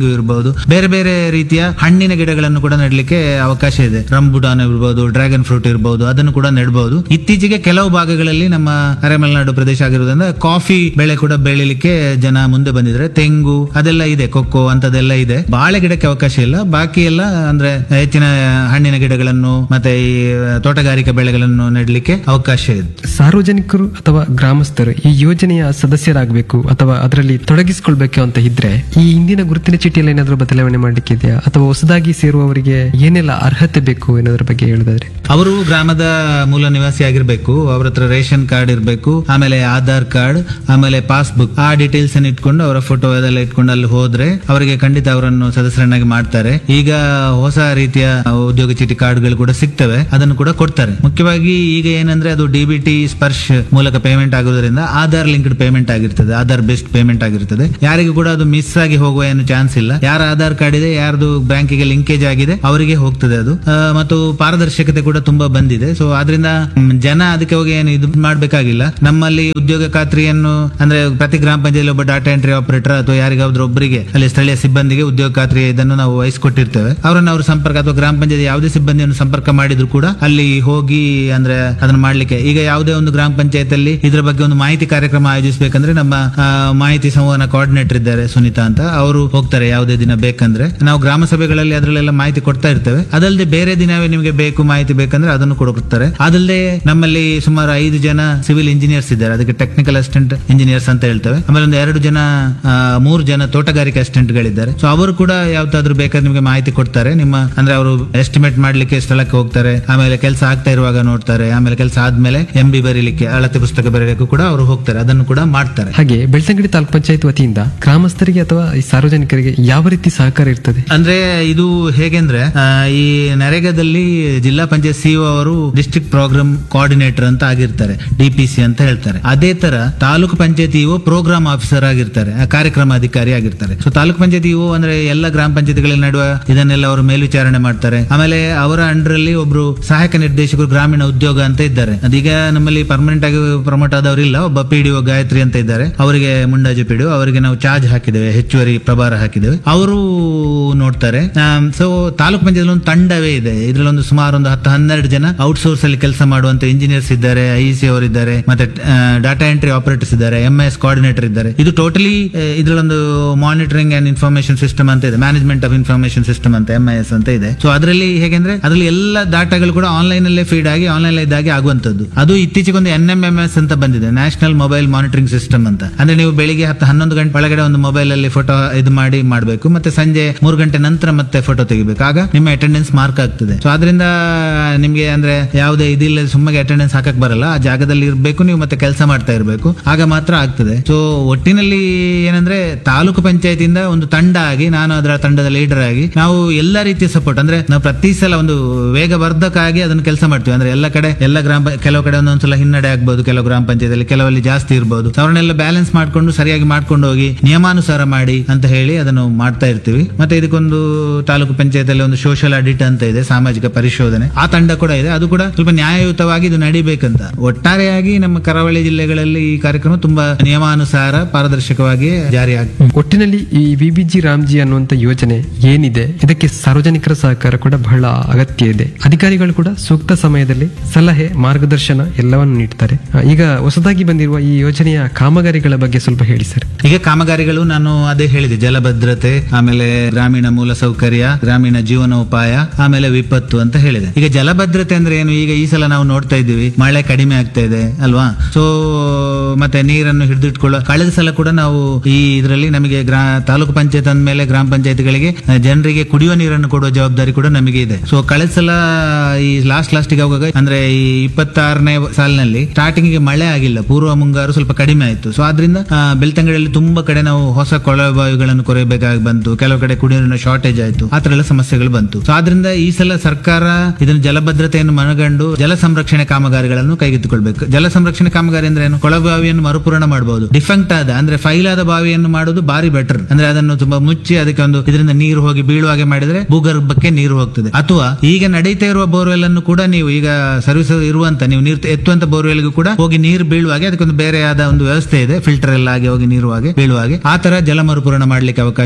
ಇರ್ಬೋದು, ಬೇರೆ ಬೇರೆ ರೀತಿಯ ಹಣ್ಣಿನ ಗಿಡಗಳನ್ನು ಕೂಡ ನೆಡಲಿಕ್ಕೆ ಅವಕಾಶ ಇದೆ. ರಂಬುಟಾನ್ ಇರ್ಬೋದು, ಡ್ರ್ಯಾಗನ್ ಫ್ರೂಟ್ ಇರ್ಬೋದು, ಅದನ್ನು ಕೂಡ ನೆಡಬಹುದು. ಇತ್ತೀಚೆಗೆ ಕೆಲವು ಭಾಗಗಳಲ್ಲಿ ನಮ್ಮ ಅರೆಮಲೆನಾಡು ಪ್ರದೇಶ ಆಗಿರುವುದರಿಂದ ಕಾಫಿ ಬೆಳೆ ಕೂಡ ಬೆಳಿಲಿಕ್ಕೆ ಜನ ಮುಂದೆ ಬಂದಿದ್ರೆ, ತೆಂಗು ಅದೆಲ್ಲ ಇದೆ, ಕೊಕ್ಕೋ ಅಂತದೆಲ್ಲ ಇದೆ. ಬಾಳೆ ಗಿಡಕ್ಕೆ ಅವಕಾಶ ಇಲ್ಲ, ಬಾಕಿ ಎಲ್ಲ ಅಂದ್ರೆ ಹೆಚ್ಚಿನ ಹಣ್ಣಿನ ಗಿಡಗಳನ್ನು ಮತ್ತೆ ಈ ತೋಟಗಾರಿಕಾ ಬೆಳೆಗಳನ್ನು ನೆಡಲಿಕ್ಕೆ ಅವಕಾಶ ಇದೆ. ಸಾರ್ವಜನಿಕರು ಅಥವಾ ಗ್ರಾಮಸ್ಥರು ಈ ಯೋಜನೆಯ ಸದಸ್ಯರಾಗಬೇಕು ಅಥವಾ ಅದರಲ್ಲಿ ತೊಡಗಿಸಿಕೊಳ್ಬೇಕು ಅಂತ ಇದ್ರೆ ಈ ಇಂದಿನ ಗುರುತಿನ ಚೀಟಿಯಲ್ಲಿ ಏನಾದರೂ ಬದಲಾವಣೆ ಮಾಡ್ಲಿಕ್ಕೆ ಇದೆಯಾ, ಅಥವಾ ಹೊಸದಾಗಿ ಸೇರುವವರಿಗೆ ಏನೆಲ್ಲ ಅರ್ಹತೆ ಬೇಕು ಎನ್ನುವುದರ ಬಗ್ಗೆ ಹೇಳಿದ್ರೆ? ಅವರು ಗ್ರಾಮದ ಮೂಲ ನಿವಾಸಿ ಆಗಿರ್ಬೇಕು, ಅವ್ರ ಹತ್ರ ರೇಷನ್ ಕಾರ್ಡ್ ಇರಬೇಕು, ಆಮೇಲೆ ಆಧಾರ್ ಕಾರ್ಡ್, ಆಮೇಲೆ ಪಾಸ್ಬುಕ್, ಆ ಡೀಟೇಲ್ಸ್ ಅನ್ನು ಇಟ್ಕೊಂಡು ಅವರ ಫೋಟೋ ಅದೆಲ್ಲ ಇಟ್ಕೊಂಡು ಅಲ್ಲಿ ಹೋದ್ರೆ ಅವರಿಗೆ ಖಂಡಿತ ಅವರನ್ನು ಸದಸ್ಯರನ್ನಾಗಿ ಮಾಡ್ತಾರೆ. ಈಗ ಹೊಸ ರೀತಿಯ ಉದ್ಯೋಗ ಚೀಟಿ ಕಾರ್ಡ್ಗಳು ಕೂಡ ಸಿಗ್ತವೆ, ಅದನ್ನು ಕೂಡ ಕೊಡ್ತಾರೆ. ಮುಖ್ಯವಾಗಿ ಈಗ ಏನಂದ್ರೆ ಅದು ಡಿಬಿಟಿ ಸ್ಪರ್ಶ್ ಮೂಲಕ ಪೇಮೆಂಟ್ ಆಗುವುದರಿಂದ ಆಧಾರ್ ಲಿಂಕ್ಡ್ ಪೇಮೆಂಟ್ ಆಗಿರ್ತದೆ, ಆಧಾರ್ ಬೇಸ್ಡ್ ಪೇಮೆಂಟ್ ಆಗಿರ್ತದೆ. ಯಾರಿಗೂ ಕೂಡ ಅದು ಮಿಸ್ ಆಗಿ ಹೋಗುವ ಏನು ಚಾನ್ಸ್ ಇಲ್ಲ. ಯಾರ ಆಧಾರ್ ಕಾರ್ಡ್ ಇದೆ, ಯಾರ್ದು ಬ್ಯಾಂಕಿಗೆ ಲಿಂಕೇಜ್ ಆಗಿದೆ ಅವರಿಗೆ ಹೋಗ್ತದೆ ಅದು. ಆ, ಮತ್ತು ಪಾರದರ್ಶಕತೆ ಕೂಡ ತುಂಬಾ ಬಂದಿದೆ. ಸೊ ಆದ್ರಿಂದ ಮ್, ಜನ ಅದಕ್ಕೆ ಹೋಗಿ ಏನು ಇದು ಮಾಡ್ಬೇಕಾಗಿಲ್ಲ. ನಮ್ಮಲ್ಲಿ ಉದ್ಯೋಗ ಖಾತ್ರಿಯನ್ನು ಅಂದ್ರೆ ಪ್ರತಿ ಗ್ರಾಮ ಪಂಚಾಯತ್ ಒಬ್ಬ ಡಾಟಾ ಎಂಟ್ರಿ ಆಪರೇಟರ್ ಅಥವಾ ಯಾರಿಗಾದ್ರೂ ಒಬ್ಬರಿಗೆ ಅಲ್ಲಿ ಸ್ಥಳೀಯ ಸಿಬ್ಬಂದಿಗೆ ಉದ್ಯೋಗ ಖಾತ್ರಿ ಇದನ್ನು ನಾವು ವಹಿಸಿಕೊಟ್ಟಿರ್ತೇವೆ. ಅವರನ್ನು ಅವರು ಸಂಪರ್ಕ ಅಥವಾ ಗ್ರಾಮ ಪಂಚಾಯತ್ ಯಾವುದೇ ಸಿಬ್ಬಂದಿಯನ್ನು ಸಂಪರ್ಕ ಮಾಡಿದ್ರು ಕೂಡ ಅಲ್ಲಿ ಹೋಗಿ ಅಂದ್ರೆ ಅದನ್ನ ಮಾಡ್ಲಿಕ್ಕೆ, ಈಗ ಯಾವುದೇ ಒಂದು ಗ್ರಾಮ ಪಂಚಾಯತ್ ಅಲ್ಲಿ ಇದ್ರ ಬಗ್ಗೆ ಒಂದು ಮಾಹಿತಿ ಕಾರ್ಯಕ್ರಮ ಆಯೋಜಿಸಬೇಕಂದ್ರೆ ನಮ್ಮ ಆ, ಮಾಹಿತಿ ಸಂವಹನ ಕೋಆರ್ಡಿನೇಟರ್ ಇದ್ದಾರೆ ಸುನೀತಾ ಅಂತ, ಅವರು ಹೋಗ್ತಾರೆ ಯಾವುದೇ ದಿನ ಬೇಕಂದ್ರೆ. ನಾವು ಗ್ರಾಮ ಸಭೆಗಳಲ್ಲಿ ಅದರಲ್ಲೆಲ್ಲ ಮಾಹಿತಿ ಕೊಡ್ತಾ ಇರ್ತೇವೆ. ಅದಲ್ಲದೆ ಬೇರೆ ದಿನವೇ ನಿಮಗೆ ಬೇಕು ಮಾಹಿತಿ ಬೇಕಂದ್ರೆ ಅದನ್ನು ಕೊಡ್ತಾರೆ. ಅದಲ್ಲದೆ ನಮ್ಮಲ್ಲಿ ಸುಮಾರು ಐದು ಜನ ಸಿವಿಲ್ ಇಂಜಿನಿಯರ್ಸ್ ಇದ್ದಾರೆ, ಅದಕ್ಕೆ ಟೆಕ್ನಿಕಲ್ ಅಸಿಸ್ಟೆಂಟ್ ಇಂಜಿನಿಯರ್ಸ್ ಅಂತ ಹೇಳ್ತೇವೆ. ಆಮೇಲೆ ಒಂದು ಎರಡು ಜನ ಆ, ಮೂರು ಜನ ತೋಟಗಾರಿಕೆ ಅಸಿಸ್ಟೆಂಟ್ ಗಳಿದ್ದಾರೆ. ಸೊ ಅವರು ಕೂಡ ಯಾವ್ದಾದ್ರು ಬೇಕಾದ್ರೆ ನಿಮಗೆ ಮಾಹಿತಿ ಕೊಡ್ತಾರೆ. ನಿಮ್ಮ ಅಂದ್ರೆ ಅವರು ಎಸ್ಟಿಮೇಟ್ ಮಾಡ್ಲಿಕ್ಕೆ ಸ್ಥಳಕ್ಕೆ ಹೋಗ್ತಾರೆ, ಆಮೇಲೆ ಕೆಲಸ ಆಗ್ತಾ ಇರುವಾಗ ನೋಡ್ತಾರೆ, ಆಮೇಲೆ ಕೆಲಸ ಆದ್ಮೇಲೆ ಎಂ ಬಿ ಬರೀಲಿಕ್ಕೆ ಅಳತೆ ಪುಸ್ತಕ ಬರೀಲಿಕ್ಕೂ ಕೂಡ ಅವರು ಹೋಗ್ತಾರೆ, ಅದನ್ನು ಕೂಡ ಮಾಡ್ತಾರೆ. ಹಾಗೆ ಬೆಳ್ತಂಗಡಿ ತಾಲೂಕ್ ಪಂಚಾಯತ್ ವತಿಯಿಂದ ಗ್ರಾಮಸ್ಥರಿಗೆ ಅಥವಾ ಈ ಸಾರ್ವಜನಿಕರಿಗೆ ಯಾವ ರೀತಿ ಸಹಕಾರ ಇರ್ತದೆ? ಅಂದ್ರೆ ಇದು ಹೇಗೆಂದ್ರೆ ಆ, ಈ ನರೇಗಾದಲ್ಲಿ ಜಿಲ್ಲಾ ಪಂಚಾಯತ್ ಸಿಇಒ ಅವರು ಡಿಸ್ಟ್ರಿಕ್ಟ್ ಪ್ರೋಗ್ರಾಮ್ ಕೋಆರ್ಡಿನೇಟರ್ ಅಂತ ಆಗಿರ್ತಾರೆ, ಡಿಪಿಸಿ ಅಂತ ಹೇಳ್ತಾರೆ. ಅದೇ ತರ taluk panchayat EO program officer ಆಗಿರ್ತಾರೆ, ಆ, ಕಾರ್ಯಕ್ರಮ ಅಧಿಕಾರಿ ಆಗಿರ್ತಾರೆ. ಸೊ ತಾಲೂಕು ಪಂಚಾಯತ್ ಇಒ ಅಂದ್ರೆ ಎಲ್ಲ ಗ್ರಾಮ ಪಂಚಾಯತ್ಗಳ ನಡುವೆ ಇದನ್ನೆಲ್ಲ ಅವರು ಮೇಲ್ವಿಚಾರಣೆ ಮಾಡ್ತಾರೆ. ಆಮೇಲೆ ಅವರ ಅಂಡರ್ ಅಲ್ಲಿ ಒಬ್ರು ಸಹಾಯಕ ನಿರ್ದೇಶಕರು ಗ್ರಾಮೀಣ ಉದ್ಯೋಗ ಅಂತ ಇದ್ದಾರೆ. ಅದೀಗ ನಮ್ಮಲ್ಲಿ ಪರ್ಮನೆಂಟ್ ಆಗಿ ಪ್ರಮೋಟ್ ಆದವರಿಲ್ಲ, ಒಬ್ಬ ಪಿಡಿಒ ಗಾಯತ್ರಿ ಅಂತ ಇದ್ದಾರೆ, ಅವರಿಗೆ ಮುಂಡಾಜು ಪಿಡಿಒ, ಅವರಿಗೆ ನಾವು ಚಾರ್ಜ್ ಹಾಕಿದ್ದೇವೆ, ಹೆಚ್ಚುವರಿ ಪ್ರಭಾರ ಹಾಕಿದ್ದೇವೆ, ಅವರು ನೋಡ್ತಾರೆ. ಸೊ ತಾಲೂಕ್ ಪಂಚಾಯತ್ ಒಂದು ತಂಡವೇ ಇದೆ, ಇದ್ರಲ್ಲಿ ಒಂದು ಸುಮಾರು ಒಂದು ಹತ್ತು ಹನ್ನೆರಡು ಜನ ಔಟ್ಸೋರ್ಸ್ ಅಲ್ಲಿ ಕೆಲಸ ಮಾಡುವಂತ ಇಂಜಿನಿಯರ್ಸ್ ಇದ್ದಾರೆ, ಐಸಿ ಅವರಿದ್ದಾರೆ, ಮತ್ತೆ ಡಾಟಾ ಎಂಟ್ರಿ ಆಪರೇಟರ್ಸ್ ಇದ್ದಾರೆ, ಎಂಎಸ್ ಕೋಆರ್ಡಿನೇಟರ್ ಇದ್ದಾರೆ. ಇದು totally ಇದ್ರಲ್ಲೊಂದು monitoring and information system ಅಂತ ಇದೆ, ಮ್ಯಾನೇಜ್ಮೆಂಟ್ ಆಫ್ ಇನ್ಫಾರ್ಮೇಶನ್ ಸಿಸ್ಟಮ್ ಅಂತ ಎಂ ಐ ಎಸ್ ಅಂತ ಇದೆ. ಸೊ ಅದರಲ್ಲಿ ಹೇಗೆಂದ್ರೆ ಅದರಲ್ಲಿ ಎಲ್ಲ ಡಾಟಾಗಳು ಕೂಡ ಆನ್ಲೈನ್ ಅಲ್ಲೇ ಫೀಡ್ ಆಗಿ ಆನ್ಲೈನ್ ಇದ್ದಾಗೆ ಆಗುವಂತದ್ದು. ಅದು ಇತ್ತೀಚೆಗೆ ಒಂದು ಎನ್ ಎಂ ಎಂ ಎಸ್ ಅಂತ ಬಂದಿದೆ, ನ್ಯಾಷನಲ್ ಮೊಬೈಲ್ ಮಾನಿಟರಿಂಗ್ ಸಿಸ್ಟಮ್ ಅಂತ. ಅಂದ್ರೆ ನೀವು ಬೆಳಿಗ್ಗೆ ಹತ್ತು ಹನ್ನೊಂದು ಗಂಟೆ ಒಳಗಡೆ ಒಂದು ಮೊಬೈಲ್ ಅಲ್ಲಿ ಫೋಟೋ ಇದು ಮಾಡಿ ಮಾಡಬೇಕು, ಮತ್ತೆ ಸಂಜೆ ಮೂರು ಗಂಟೆ ನಂತರ ಮತ್ತೆ ಫೋಟೋ ತೆಗಿಬೇಕು, ಆಗ ನಿಮ್ಮ ಅಟೆಂಡೆನ್ಸ್ ಮಾರ್ಕ್ ಆಗ್ತದೆ. ಸೊ ಅದರಿಂದ ನಿಮ್ಗೆ ಅಂದ್ರೆ ಯಾವುದೇ ಇದಿಲ್ಲ ಸುಮ್ಮಗೆ ಅಟೆಂಡೆನ್ಸ್ ಹಾಕಕ್ ಬರಲ್ಲ, ಆ ಜಾಗದಲ್ಲಿ ಇರಬೇಕು ನೀವು, ಮತ್ತೆ ಕೆಲಸ ಮಾಡ್ತಾ ಇರಬೇಕು, ಆಗ ಮಾತ್ರ ಆಗ್ತದೆ. ಸೊ ಒಟ್ಟಿನಲ್ಲಿ ಏನಂದ್ರೆ ತಾಲೂಕು ಪಂಚಾಯತಿಂದ ಒಂದು ತಂಡ ಆಗಿ, ನಾನು ಅದರ ತಂಡದ ಲೀಡರ್ ಆಗಿ ನಾವು ಎಲ್ಲಾ ರೀತಿಯ ಸಪೋರ್ಟ್, ಅಂದ್ರೆ ನಾವು ಪ್ರತಿ ಸಲ ಒಂದು ವೇಗವರ್ಧಕ ಆಗಿ ಅದನ್ನು ಕೆಲಸ ಮಾಡ್ತೀವಿ. ಅಂದ್ರೆ ಎಲ್ಲ ಕಡೆ ಎಲ್ಲ ಗ್ರಾಮ ಕೆಲವು ಕಡೆ ಒಂದೊಂದ್ಸಲ ಹಿನ್ನಡೆ ಆಗ್ಬಹುದು, ಕೆಲವು ಗ್ರಾಮ ಪಂಚಾಯತ್ ಕೆಲವಲ್ಲಿ ಜಾಸ್ತಿ ಇರಬಹುದು, ಅವ್ರನ್ನೆಲ್ಲ ಬ್ಯಾಲೆನ್ಸ್ ಮಾಡ್ಕೊಂಡು ಸರಿಯಾಗಿ ಮಾಡ್ಕೊಂಡು ಹೋಗಿ ನಿಯಮಾನುಸಾರ ಮಾಡಿ ಅಂತ ಹೇಳಿ ಅದನ್ನು ಮಾಡ್ತಾ ಇರ್ತೀವಿ. ಮತ್ತೆ ಇದಕ್ಕೊಂದು ತಾಲೂಕು ಪಂಚಾಯತ್ ಅಲ್ಲಿ ಒಂದು ಸೋಷಿಯಲ್ ಆಡಿಟ್ ಅಂತ ಇದೆ, ಸಾಮಾಜಿಕ ಪರಿಶೋಧನೆ, ಆ ತಂಡ ಕೂಡ ಇದೆ. ಅದು ಕೂಡ ಸ್ವಲ್ಪ ನ್ಯಾಯಯುತವಾಗಿ ಇದು ನಡಿಬೇಕಂತ. ಒಟ್ಟಾರೆಯಾಗಿ ನಮ್ಮ ಕರಾವಳಿ ಜಿಲ್ಲೆಗಳಲ್ಲಿ ಈ ಕಾರ್ಯಕ್ರಮ ತುಂಬಾ ನಿಯಮಾನುಸಾರ ಪಾರದರ್ಶಕವಾಗಿ ಜಾರಿ ಆಗ್ತದೆ. ಒಟ್ಟಿನಲ್ಲಿ ಈ ವಿಬಿಜಿ ರಾಮ್ಜಿ ಅನ್ನುವಂತ ಯೋಜನೆ ಏನಿದೆ, ಇದಕ್ಕೆ ಸಾರ್ವಜನಿಕರ ಸಹಕಾರ ಕೂಡ ಬಹಳ ಅಗತ್ಯ ಇದೆ. ಅಧಿಕಾರಿಗಳು ಕೂಡ ಸೂಕ್ತ ಸಮಯದಲ್ಲಿ ಸಲಹೆ, ಮಾರ್ಗದರ್ಶನ ಎಲ್ಲವನ್ನು ನೀಡ್ತಾರೆ. ಆ, ಈಗ ಹೊಸದಾಗಿ ಬಂದಿರುವ ಈ ಯೋಜನೆಯ ಕಾಮಗಾರಿಗಳ ಬಗ್ಗೆ ಸ್ವಲ್ಪ ಹೇಳಿ ಸರ್. ಈಗ ಕಾಮಗಾರಿಗಳು ನಾನು ಅದೇ ಹೇಳಿದೆ, ಜಲಭದ್ರತೆ, ಆಮೇಲೆ ಗ್ರಾಮೀಣ ಮೂಲ ಸೌಕರ್ಯ, ಗ್ರಾಮೀಣ ಜೀವನೋಪಾಯ, ಆಮೇಲೆ ವಿಪತ್ತು ಅಂತ ಹೇಳಿದೆ. ಈಗ ಜಲಭದ್ರತೆ ಅಂದ್ರೆ ಏನು, ಈಗ ಈ ಸಲ ನಾವು ನೋಡ್ತಾ ಇದ್ದೀವಿ ಮಳೆ ಕಡಿಮೆ ಆಗ್ತಾ ಇದೆ ಅಲ್ವಾ. ಸೊ ಮತ್ತೆ ನೀರನ್ನು ಹಿಡಿದಿಟ್ಕೊಳ್ಳೋ, ಕಳೆದ ಸಲ ಕೂಡ ನಾವು ಈ ಇದರಲ್ಲಿ ನಮಗೆ ಗ್ರಾ ತಾಲೂಕು ಪಂಚಾಯತ್ ಅಂದ್ಮೇಲೆ ಗ್ರಾಮ ಪಂಚಾಯತ್ಗಳಿಗೆ ಜನರಿಗೆ ಕುಡಿಯುವ ನೀರನ್ನು ಕೊಡುವ ಜವಾಬ್ದಾರಿ ಕೂಡ ನಮಗೆ ಇದೆ. ಸೊ ಕಳೆದ ಸಲ ಈ ಲಾಸ್ಟ್ ಲಾಸ್ಟಿಗೆ ಹೋಗುವಾಗ ಅಂದ್ರೆ ಈ ಇಪ್ಪತ್ತಾರನೇ ಸಾಲಿನಲ್ಲಿ ಸ್ಟಾರ್ಟಿಂಗ್ ಗೆ ಮಳೆ ಆಗಿಲ್ಲ, ಪೂರ್ವ ಮುಂಗಾರು ಸ್ವಲ್ಪ ಕಡಿಮೆ ಆಯ್ತು. ಸೊ ಆದ್ರಿಂದ ಬೆಳ್ತಂಗಡಿಯಲ್ಲಿ ತುಂಬಾ ಕಡೆ ನಾವು ಹೊಸ ಕೊಳವೆ ಬಾವಿಗಳನ್ನು ಕೊರೆಯಬೇಕಾಗಿ ಬಂತು, ಕೆಲವು ಕಡೆ ಕುಡಿಯುವ ನೀರಿನ ಶಾರ್ಟೇಜ್ ಆಯ್ತು, ಆ ತರ ಎಲ್ಲ ಸಮಸ್ಯೆಗಳು ಬಂತು. ಸೊ ಆದ್ರಿಂದ ಈ ಸಲ ಸರ್ಕಾರ ಇದನ್ನು ಜಲಭದ್ರತೆಯನ್ನು ಮನಗಂಡು ಜಲ ಸಂರಕ್ಷಣೆ ಕಾಮಗಾರಿಗಳನ್ನು ಕೈಗೆತ್ತಿಕೊಳ್ಬೇಕು. ಜಲ ಸಂರಕ್ಷಣೆ ಕಾಮಗಾರಿ ಅಂದ್ರೆ ಏನು, ಕೊಳವೆ ಬಾವಿಯನ್ನು ಮರುಪೂರಣ ಮಾಡಬಹುದು. ಡಿಫೆಕ್ಟ್ ಆದ ಅಂದ್ರೆ ಫೈಲ್ ಆದ ಬಾವಿಯನ್ನು ಮಾಡೋದು ಬಾರಿ ಬೆಟರ್. ಅಂದ್ರೆ ಅದನ್ನು ತುಂಬಾ ಮುಚ್ಚಿ ಅದಕ್ಕೆ ಒಂದು ಇದರಿಂದ ನೀರು ಹೋಗಿ ಬೀಳುವಾಗೆ ಮಾಡಿದ್ರೆ ಭೂಗರ್ಭಕ್ಕೆ ನೀರು ಹೋಗ್ತದೆ. ಅಥವಾ ಈಗ ನಡೀತಾ ಇರುವ ಬೋರ್ವೆಲ್ ಅನ್ನು ಕೂಡ ನೀವು ಈಗ ಸರ್ವಿಸ್ ಇರುವಂತ ನೀವು ನೀರು ಎತ್ತುವಂತ ಬೋರ್ವೆಲ್ಗೂ ಕೂಡ ಹೋಗಿ ನೀರು ಬೀಳುವಾಗೆ ಅದಕ್ಕೊಂದು ಬೇರೆ ಆದ ಒಂದು ವ್ಯವಸ್ಥೆ ಇದೆ, ಫಿಲ್ಟರ್ ಎಲ್ಲ ಆಗಿ ಹೋಗಿ ನೀರು ಹಾಗೆ ಬೀಳುವಾಗೆ, ಆ ತರ ಜಲ ಮರುಪೂರಣ ಮಾಡ್ಲಿಕ್ಕೆ ಅವಕಾಶ ಇದೆ.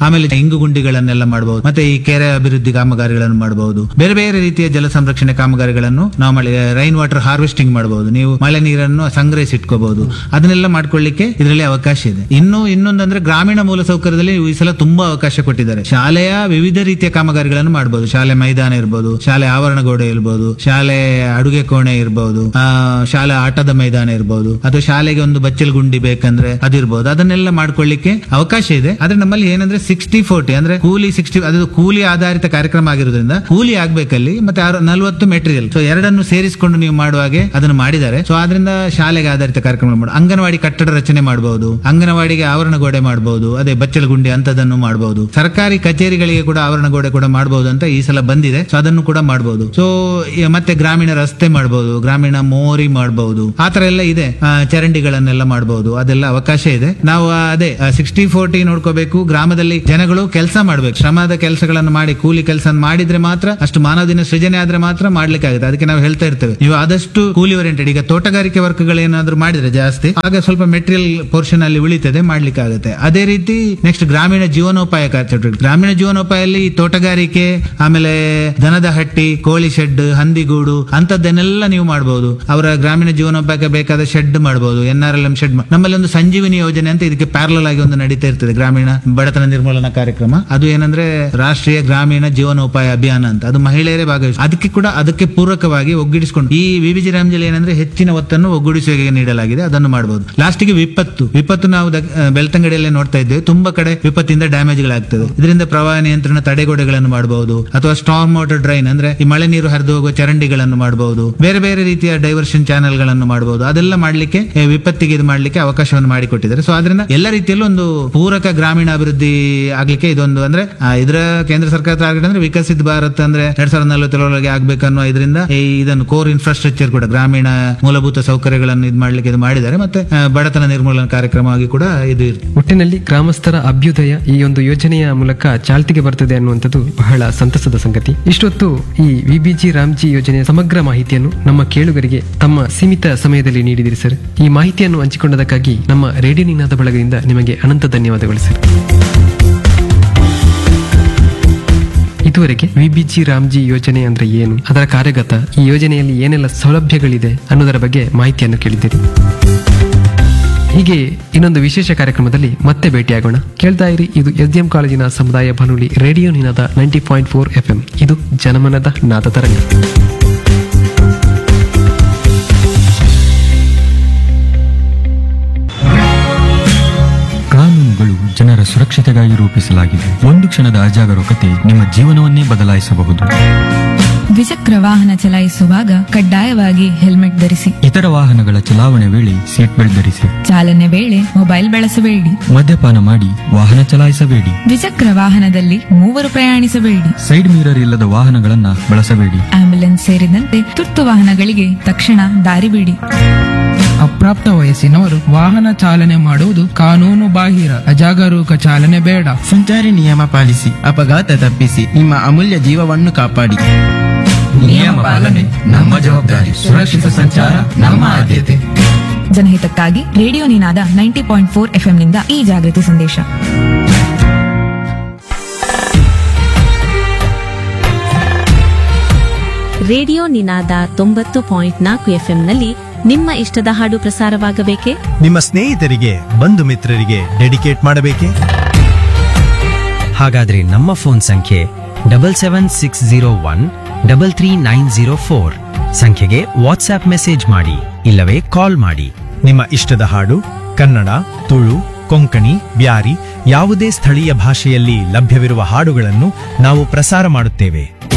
ಆಮೇಲೆ ಇಂಗು ಗುಂಡಿಗಳನ್ನೆಲ್ಲ ಮಾಡಬಹುದು, ಮತ್ತೆ ಈ ಕೆರೆ ಅಭಿವೃದ್ಧಿ ಕಾಮಗಾರಿಗಳನ್ನು ಮಾಡಬಹುದು, ಬೇರೆ ಬೇರೆ ರೀತಿಯ ಜಲ ಸಂರಕ್ಷಣೆ ಕಾಮಗಾರಿಗಳನ್ನು ನಾವು ಮಾಡಿ ರೈನ್ ವಾಟರ್ ಹಾರ್ವೆಸ್ಟಿಂಗ್ ಮಾಡಬಹುದು, ನೀವು ಮಳೆ ನೀರನ್ನು ಸಂಗ್ರಹಿಸಿಟ್ಕೋಬಹುದು. ಅದನ್ನೆಲ್ಲ ಮಾಡ್ಕೊಳ್ಳಿಕ್ಕೆ ಇದರಲ್ಲಿ ಅವಕಾಶ ಇದೆ. ಇನ್ನು ಇನ್ನೊಂದಂದ್ರೆ ಗ್ರಾಮೀಣ ಮೂಲಸೌಕರ್ಯದಲ್ಲಿ ಈ ಸಲ ತುಂಬಾ ಅವಕಾಶ ಕೊಟ್ಟಿದ್ದಾರೆ. ಶಾಲೆಯ ವಿವಿಧ ರೀತಿಯ ಕಾಮಗಾರಿಗಳನ್ನು ಮಾಡಬಹುದು. ಶಾಲೆ ಮೈದಾನ ಇರಬಹುದು, ಶಾಲೆ ಆವರಣ ಗೋಡೆ ಇರಬಹುದು, ಶಾಲೆ ಅಡುಗೆ ಕೋಣೆ ಇರಬಹುದು, ಶಾಲೆ ಆಟದ ಮೈದಾನ ಇರಬಹುದು, ಅಥವಾ ಶಾಲೆಗೆ ಒಂದು ಬಚ್ಚಲ್ ಗುಂಡಿ ಬೇಕಂದ್ರೆ ಅದಿರಬಹುದು. ಅದನ್ನೆಲ್ಲ ಮಾಡ್ಕೊಳ್ಳಿಕ್ಕೆ ಅವಕಾಶ ಇದೆ. ಆದ್ರೆ ನಮ್ಮಲ್ಲಿ ಏನಂದ್ರೆ ಸಿಕ್ಸ್ಟಿ ಫೋರ್ಟಿ ಅಂದ್ರೆ ಕೂಲಿ ಸಿಕ್ಸ್ಟಿ ಅದು ಕೂಲಿ ಆಧಾರಿತ ಕಾರ್ಯಕ್ರಮ ಆಗಿರೋದ್ರಿಂದ ಕೂಲಿ ಆಗ್ಬೇಕಲ್ಲಿ, ಮತ್ತೆ ನಲ್ವತ್ತು ಮೆಟೀರಿಯಲ್, ಸೊ ಎರಡನ್ನು ಸೇರಿಸಿಕೊಂಡು ನೀವು ಮಾಡುವಾಗೆ ಅದನ್ನು ಮಾಡಿದ್ದಾರೆ. ಸೊ ಆದ್ರಿಂದ ಶಾಲೆಗೆ ಆಧಾರಿತ ಕಾರ್ಯಕ್ರಮ ಮಾಡಿ ಅಂಗನವಾಡಿ ಕಟ್ಟಡ ರಚನೆ ಮಾಡಬಹುದು, ಅಂಗನವಾಡಿಗೆ ಆವರಣ ಗೋಡೆ ಮಾಡಬಹುದು, ಅದೇ ಬಚ್ಚಲ ಗುಂಡಿ ಅಂತದನ್ನು ಮಾಡಬಹುದು. ಸರ್ಕಾರಿ ಕಚೇರಿಗಳಿಗೆ ಕೂಡ ಆವರಣ ಗೋಡೆ ಕೂಡ ಮಾಡಬಹುದು ಅಂತ ಈ ಸಲ ಬಂದಿದೆ. ಸೊ ಅದನ್ನು ಕೂಡ ಮಾಡಬಹುದು. ಸೊ ಮತ್ತೆ ಗ್ರಾಮೀಣ ರಸ್ತೆ ಮಾಡಬಹುದು, ಗ್ರಾಮೀಣ ಮೋರಿ ಮಾಡಬಹುದು, ಆತರ ಎಲ್ಲ ಇದೆ. ಚರಂಡಿಗಳನ್ನೆಲ್ಲ ಮಾಡಬಹುದು, ಅದೆಲ್ಲ ಅವಕಾಶ ಇದೆ. ನಾವು ಅದೇ ಸಿಕ್ಸ್ಟಿ ಫೋರ್ಟಿ ನೋಡ್ಕೋಬೇಕು. ಗ್ರಾಮದಲ್ಲಿ ಜನಗಳು ಕೆಲಸ ಮಾಡ್ಬೇಕು, ಶ್ರಮದ ಕೆಲಸಗಳನ್ನು ಮಾಡಿ ಕೂಲಿ ಕೆಲಸ ಮಾಡಿದ್ರೆ ಮಾತ್ರ, ಅಷ್ಟು ಮಾನವ ದಿನ ಸೃಜನೆ ಆದ್ರೆ ಮಾತ್ರ ಮಾಡ್ಲಿಕ್ಕೆ ಆಗುತ್ತೆ. ಅದಕ್ಕೆ ನಾವು ಹೇಳ್ತಾ ಇರ್ತೇವೆ, ನೀವು ಆದಷ್ಟು ಕೂಲಿ ಓರಿಯೆಂಟೆಡ್, ಈಗ ತೋಟಗಾರಿಕೆ ವರ್ಕ್ಗಳು ಏನಾದ್ರು ಮಾಡಿದ್ರೆ ಜಾಸ್ತಿ, ಆಗ ಸ್ವಲ್ಪ ಮೆಟೀರಿಯಲ್ ಪೋರ್ಷನ್ ಅಲ್ಲಿ ಉಳಿತದೆ, ಮಾಡ್ಲಿಕ್ಕೆ ಆಗುತ್ತೆ. ಅದೇ ರೀತಿ ನೆಕ್ಸ್ಟ್ ಗ್ರಾಮೀಣ ಜೀವನೋಪಾಯ ಚಟುವಟಿಕೆ. ಗ್ರಾಮೀಣ ಜೀವನೋಪಾಯಲ್ಲಿ ತೋಟಗಾರಿಕೆ, ಆಮೇಲೆ ದನದ ಹಟ್ಟಿ, ಕೋಳಿ ಶೆಡ್, ಹಂದಿಗೂಡು ಅಂತದ್ದನ್ನೆಲ್ಲ ನೀವು ಮಾಡಬಹುದು. ಅವರ ಗ್ರಾಮೀಣ ಜೀವನೋಪಾಯಕ್ಕೆ ಬೇಕಾದ ಶೆಡ್ ಮಾಡಬಹುದು, N R L M shed. ನಮ್ಮಲ್ಲಿ ಒಂದು ಸಂಜೀವಿನಿ ಯೋಜನೆ ಅಂತ ಇದಕ್ಕೆ ಪ್ಯಾರಲಲ್ ಆಗಿ ಒಂದು ನಡೀತಾ ಇರ್ತದೆ, ಗ್ರಾಮೀಣ ಬಡತನ ನಿರ್ಮೂಲನಾ ಕಾರ್ಯಕ್ರಮ. ಅದು ಏನಂದ್ರೆ ರಾಷ್ಟ್ರೀಯ ಗ್ರಾಮೀಣ ಜೀವನೋಪಾಯ ಅಭಿಯಾನ ಅಂತ, ಅದು ಮಹಿಳೆಯರೇ ಭಾಗವಹಿಸಿ. ಅದಕ್ಕೆ ಕೂಡ ಅದಕ್ಕೆ ಪೂರಕವಾಗಿ ಒಗ್ಗೂಡಿಸಿಕೊಂಡು ಈ ವಿವಿಜಿ ರಾಮ್ಜಲಿ ಏನಂದ್ರೆ ಹೆಚ್ಚಿನ ಒತ್ತನ್ನು ಒಗ್ಗೂಡಿಸುವಿಕೆಗೆ ನೀಡಲಾಗಿದೆ, ಅದನ್ನು ಮಾಡಬಹುದು. ಲಾಸ್ಟ್ಗೆ ವಿಪತ್ತು ವಿಪತ್ತು ನಾವು ಬೆಳ್ತಂಗಡಿಯಲ್ಲೇ ನೋಡ್ತಾ ಇದ್ದೇವೆ, ತುಂಬಾ ಕಡೆ ವಿಪತ್ತಿಂದ ಡ್ಯಾಮೇಜ್ ಗಳಾಗ್ತದೆ. ಇದರಿಂದ ಪ್ರವಾಹ ನಿಯಂತ್ರಣ ತಡೆಗೋಡೆಗಳನ್ನು ಮಾಡಬಹುದು, ಅಥವಾ ಸ್ಟಾರ್ಮ್ ವಾಟರ್ ಡ್ರೈನ್ ಅಂದ್ರೆ ಈ ಮಳೆ ನೀರು ಹರಿದು ಹೋಗುವ ಚರಂಡಿಗಳನ್ನು ಮಾಡಬಹುದು, ಬೇರೆ ಬೇರೆ ರೀತಿಯ ಡೈವರ್ಷನ್ ಚಾನೆಲ್ ಗಳನ್ನು ಮಾಡಬಹುದು. ಅದೆಲ್ಲ ಮಾಡ್ಲಿಕ್ಕೆ ವಿಪತ್ತಿಗೆ ಇದು ಮಾಡ್ಲಿಕ್ಕೆ ಅವಕಾಶವನ್ನು ಮಾಡಿಕೊಟ್ಟಿದ್ದಾರೆ. ಸೊ ಅದರಿಂದ ಎಲ್ಲ ರೀತಿಯಲ್ಲೂ ಒಂದು ಪೂರಕ ಗ್ರಾಮೀಣ ಅಭಿವೃದ್ಧಿ ಆಗ್ಲಿಕ್ಕೆ ಇದೊಂದು ಅಂದ್ರೆ ಇದರ ಕೇಂದ್ರ ಸರ್ಕಾರ ಟಾರ್ಗೆಟ್ ಅಂದ್ರೆ ವಿಕಸಿತ ಭಾರತ್ ಅಂದ್ರೆ ಎರಡ್ ಸಾವಿರದ ನಲವತ್ತೇಳರೊಳಗೆ ಆಗ್ಬೇಕನ್ನೋ ಇದರಿಂದ ಇದನ್ನು ಕೋರ್ ಇನ್ಫ್ರಾಸ್ಟ್ರಕ್ಚರ್ ಕೂಡ ಗ್ರಾಮೀಣ ಮೂಲಭೂತ ಸೌಕರ್ಯಗಳನ್ನು ಇದು ಮಾಡ್ಲಿಕ್ಕೆ ಇದು ಮಾಡಿದ್ದಾರೆ. ಮತ್ತೆ ಬಡತನ ನಿರ್ಮೂಲನಾ ಕಾರ್ಯಕ್ರಮವಾಗಿ ಕೂಡ ಇದು ಒಟ್ಟಿನಲ್ಲಿ ಗ್ರಾಮಸ್ಥರ ಅಭ್ಯುದಯ ಈ ಒಂದು ಯೋಜನೆಯ ಮೂಲಕ ಚಾಲ್ತಿಗೆ ಬರ್ತದೆ ಅನ್ನುವಂಥದ್ದು ಬಹಳ ಸಂತಸದ ಸಂಗತಿ. ಇಷ್ಟೊತ್ತು ಈ ವಿಬಿಜಿ ರಾಮ್ಜಿ ಯೋಜನೆಯ ಸಮಗ್ರ ಮಾಹಿತಿಯನ್ನು ನಮ್ಮ ಕೇಳುಗರಿಗೆ ತಮ್ಮ ಸೀಮಿತ ಸಮಯದಲ್ಲಿ ನೀಡಿದಿರಿ ಸರ್. ಈ ಮಾಹಿತಿಯನ್ನು ಹಂಚಿಕೊಂಡದಕ್ಕಾಗಿ ನಮ್ಮ ರೇಡಿಯೋ ನಿನಾದ ಬಳಗದಿಂದ ನಿಮಗೆ ಅನಂತ ಧನ್ಯವಾದಗಳು ಸರ್. ಇದುವರೆಗೆ ವಿಬಿಜಿ ರಾಮ್ಜಿ ಯೋಜನೆ ಅಂದ್ರೆ ಏನು, ಅದರ ಕಾರ್ಯಗತ, ಈ ಯೋಜನೆಯಲ್ಲಿ ಏನೆಲ್ಲ ಸೌಲಭ್ಯಗಳಿದೆ ಅನ್ನೋದರ ಬಗ್ಗೆ ಮಾಹಿತಿಯನ್ನು ಕೇಳಿದ್ದೀರಿ. ಹೀಗೆ ಇನ್ನೊಂದು ವಿಶೇಷ ಕಾರ್ಯಕ್ರಮದಲ್ಲಿ ಮತ್ತೆ ಭೇಟಿಯಾಗೋಣ. ಕೇಳ್ತಾ ಇರಿ, ಇದು ಎಸ್ ಎಂ ಕಾಲೇಜಿನ ಸಮುದಾಯ ಬಾನುಲಿ ರೇಡಿಯೋ ನಿನಾದ ninety point four F M. ಇದು ಜನಮನದ ನಾದ ತರಂಗ. ಕಾನೂನುಗಳು ಜನರ ಸುರಕ್ಷತೆಗಾಗಿ ರೂಪಿಸಲಾಗಿದೆ. ಒಂದು ಕ್ಷಣದ ಅಜಾಗರೂಕತೆ ನಿಮ್ಮ ಜೀವನವನ್ನೇ ಬದಲಾಯಿಸಬಹುದು. ದ್ವಿಚಕ್ರ ವಾಹನ ಚಲಾಯಿಸುವಾಗ ಕಡ್ಡಾಯವಾಗಿ ಹೆಲ್ಮೆಟ್ ಧರಿಸಿ. ಇತರ ವಾಹನಗಳ ಚಲಾವಣೆ ವೇಳೆ ಸೀಟ್ ಬೆಲ್ಟ್ ಧರಿಸಿ. ಚಾಲನೆ ವೇಳೆ ಮೊಬೈಲ್ ಬಳಸಬೇಡಿ. ಮದ್ಯಪಾನ ಮಾಡಿ ವಾಹನ ಚಲಾಯಿಸಬೇಡಿ. ದ್ವಿಚಕ್ರ ವಾಹನದಲ್ಲಿ ಮೂವರು ಪ್ರಯಾಣಿಸಬೇಡಿ. ಸೈಡ್ ಮಿರರ್ ಇಲ್ಲದ ವಾಹನಗಳನ್ನ ಬಳಸಬೇಡಿ. ಆಂಬ್ಯುಲೆನ್ಸ್ ಸೇರಿದಂತೆ ತುರ್ತು ವಾಹನಗಳಿಗೆ ತಕ್ಷಣ ದಾರಿ ಬಿಡಿ. ಅಪ್ರಾಪ್ತ ವಯಸ್ಸಿನವರು ವಾಹನ ಚಾಲನೆ ಮಾಡುವುದು ಕಾನೂನು ಬಾಹಿರ. ಅಜಾಗರೂಕ ಚಾಲನೆ ಬೇಡ. ಸಂಚಾರಿ ನಿಯಮ ಪಾಲಿಸಿ, ಅಪಘಾತ ತಪ್ಪಿಸಿ, ನಿಮ್ಮ ಅಮೂಲ್ಯ ಜೀವವನ್ನು ಕಾಪಾಡಿ. ನಿಯಮ ಪಾಲನೆ ನಮ್ಮ ಜವಾಬ್ದಾರಿ. ಸುರಕ್ಷಿತ ಸಂಚಾರ ನಮ್ಮ ಆದ್ಯತೆ. ಜನಹಿತಕ್ಕಾಗಿ ರೇಡಿಯೋ ನಿನಾದ ನೈಂಟಿ ಪಾಯಿಂಟ್ ಫೋರ್ ಎಫ್ಎಂ ನಿಂದ ಈ ಜಾಗೃತಿ ಸಂದೇಶ. ರೇಡಿಯೋ ನಿನಾದ ತೊಂಬತ್ತು ಪಾಯಿಂಟ್ ನಾಲ್ಕು ಎಫ್ಎಂನಲ್ಲಿ ನಿಮ್ಮ ಇಷ್ಟದ ಹಾಡು ಪ್ರಸಾರವಾಗಬೇಕೆ? ನಿಮ್ಮ ಸ್ನೇಹಿತರಿಗೆ, ಬಂಧು ಮಿತ್ರರಿಗೆ ಡೆಡಿಕೇಟ್ ಮಾಡಬೇಕೆ? ಹಾಗಾದ್ರೆ ನಮ್ಮ ಫೋನ್ ಸಂಖ್ಯೆ double seven six zero one double three nine zero four ಸಂಖ್ಯೆಗೆ ವಾಟ್ಸ್ಆಪ್ ಮೆಸೇಜ್ ಮಾಡಿ, ಇಲ್ಲವೇ ಕಾಲ್ ಮಾಡಿ. ನಿಮ್ಮ ಇಷ್ಟದ ಹಾಡು ಕನ್ನಡ, ತುಳು, ಕೊಂಕಣಿ, ಬ್ಯಾರಿ ಯಾವುದೇ ಸ್ಥಳೀಯ ಭಾಷೆಯಲ್ಲಿ ಲಭ್ಯವಿರುವ ಹಾಡುಗಳನ್ನು ನಾವು ಪ್ರಸಾರ ಮಾಡುತ್ತೇವೆ.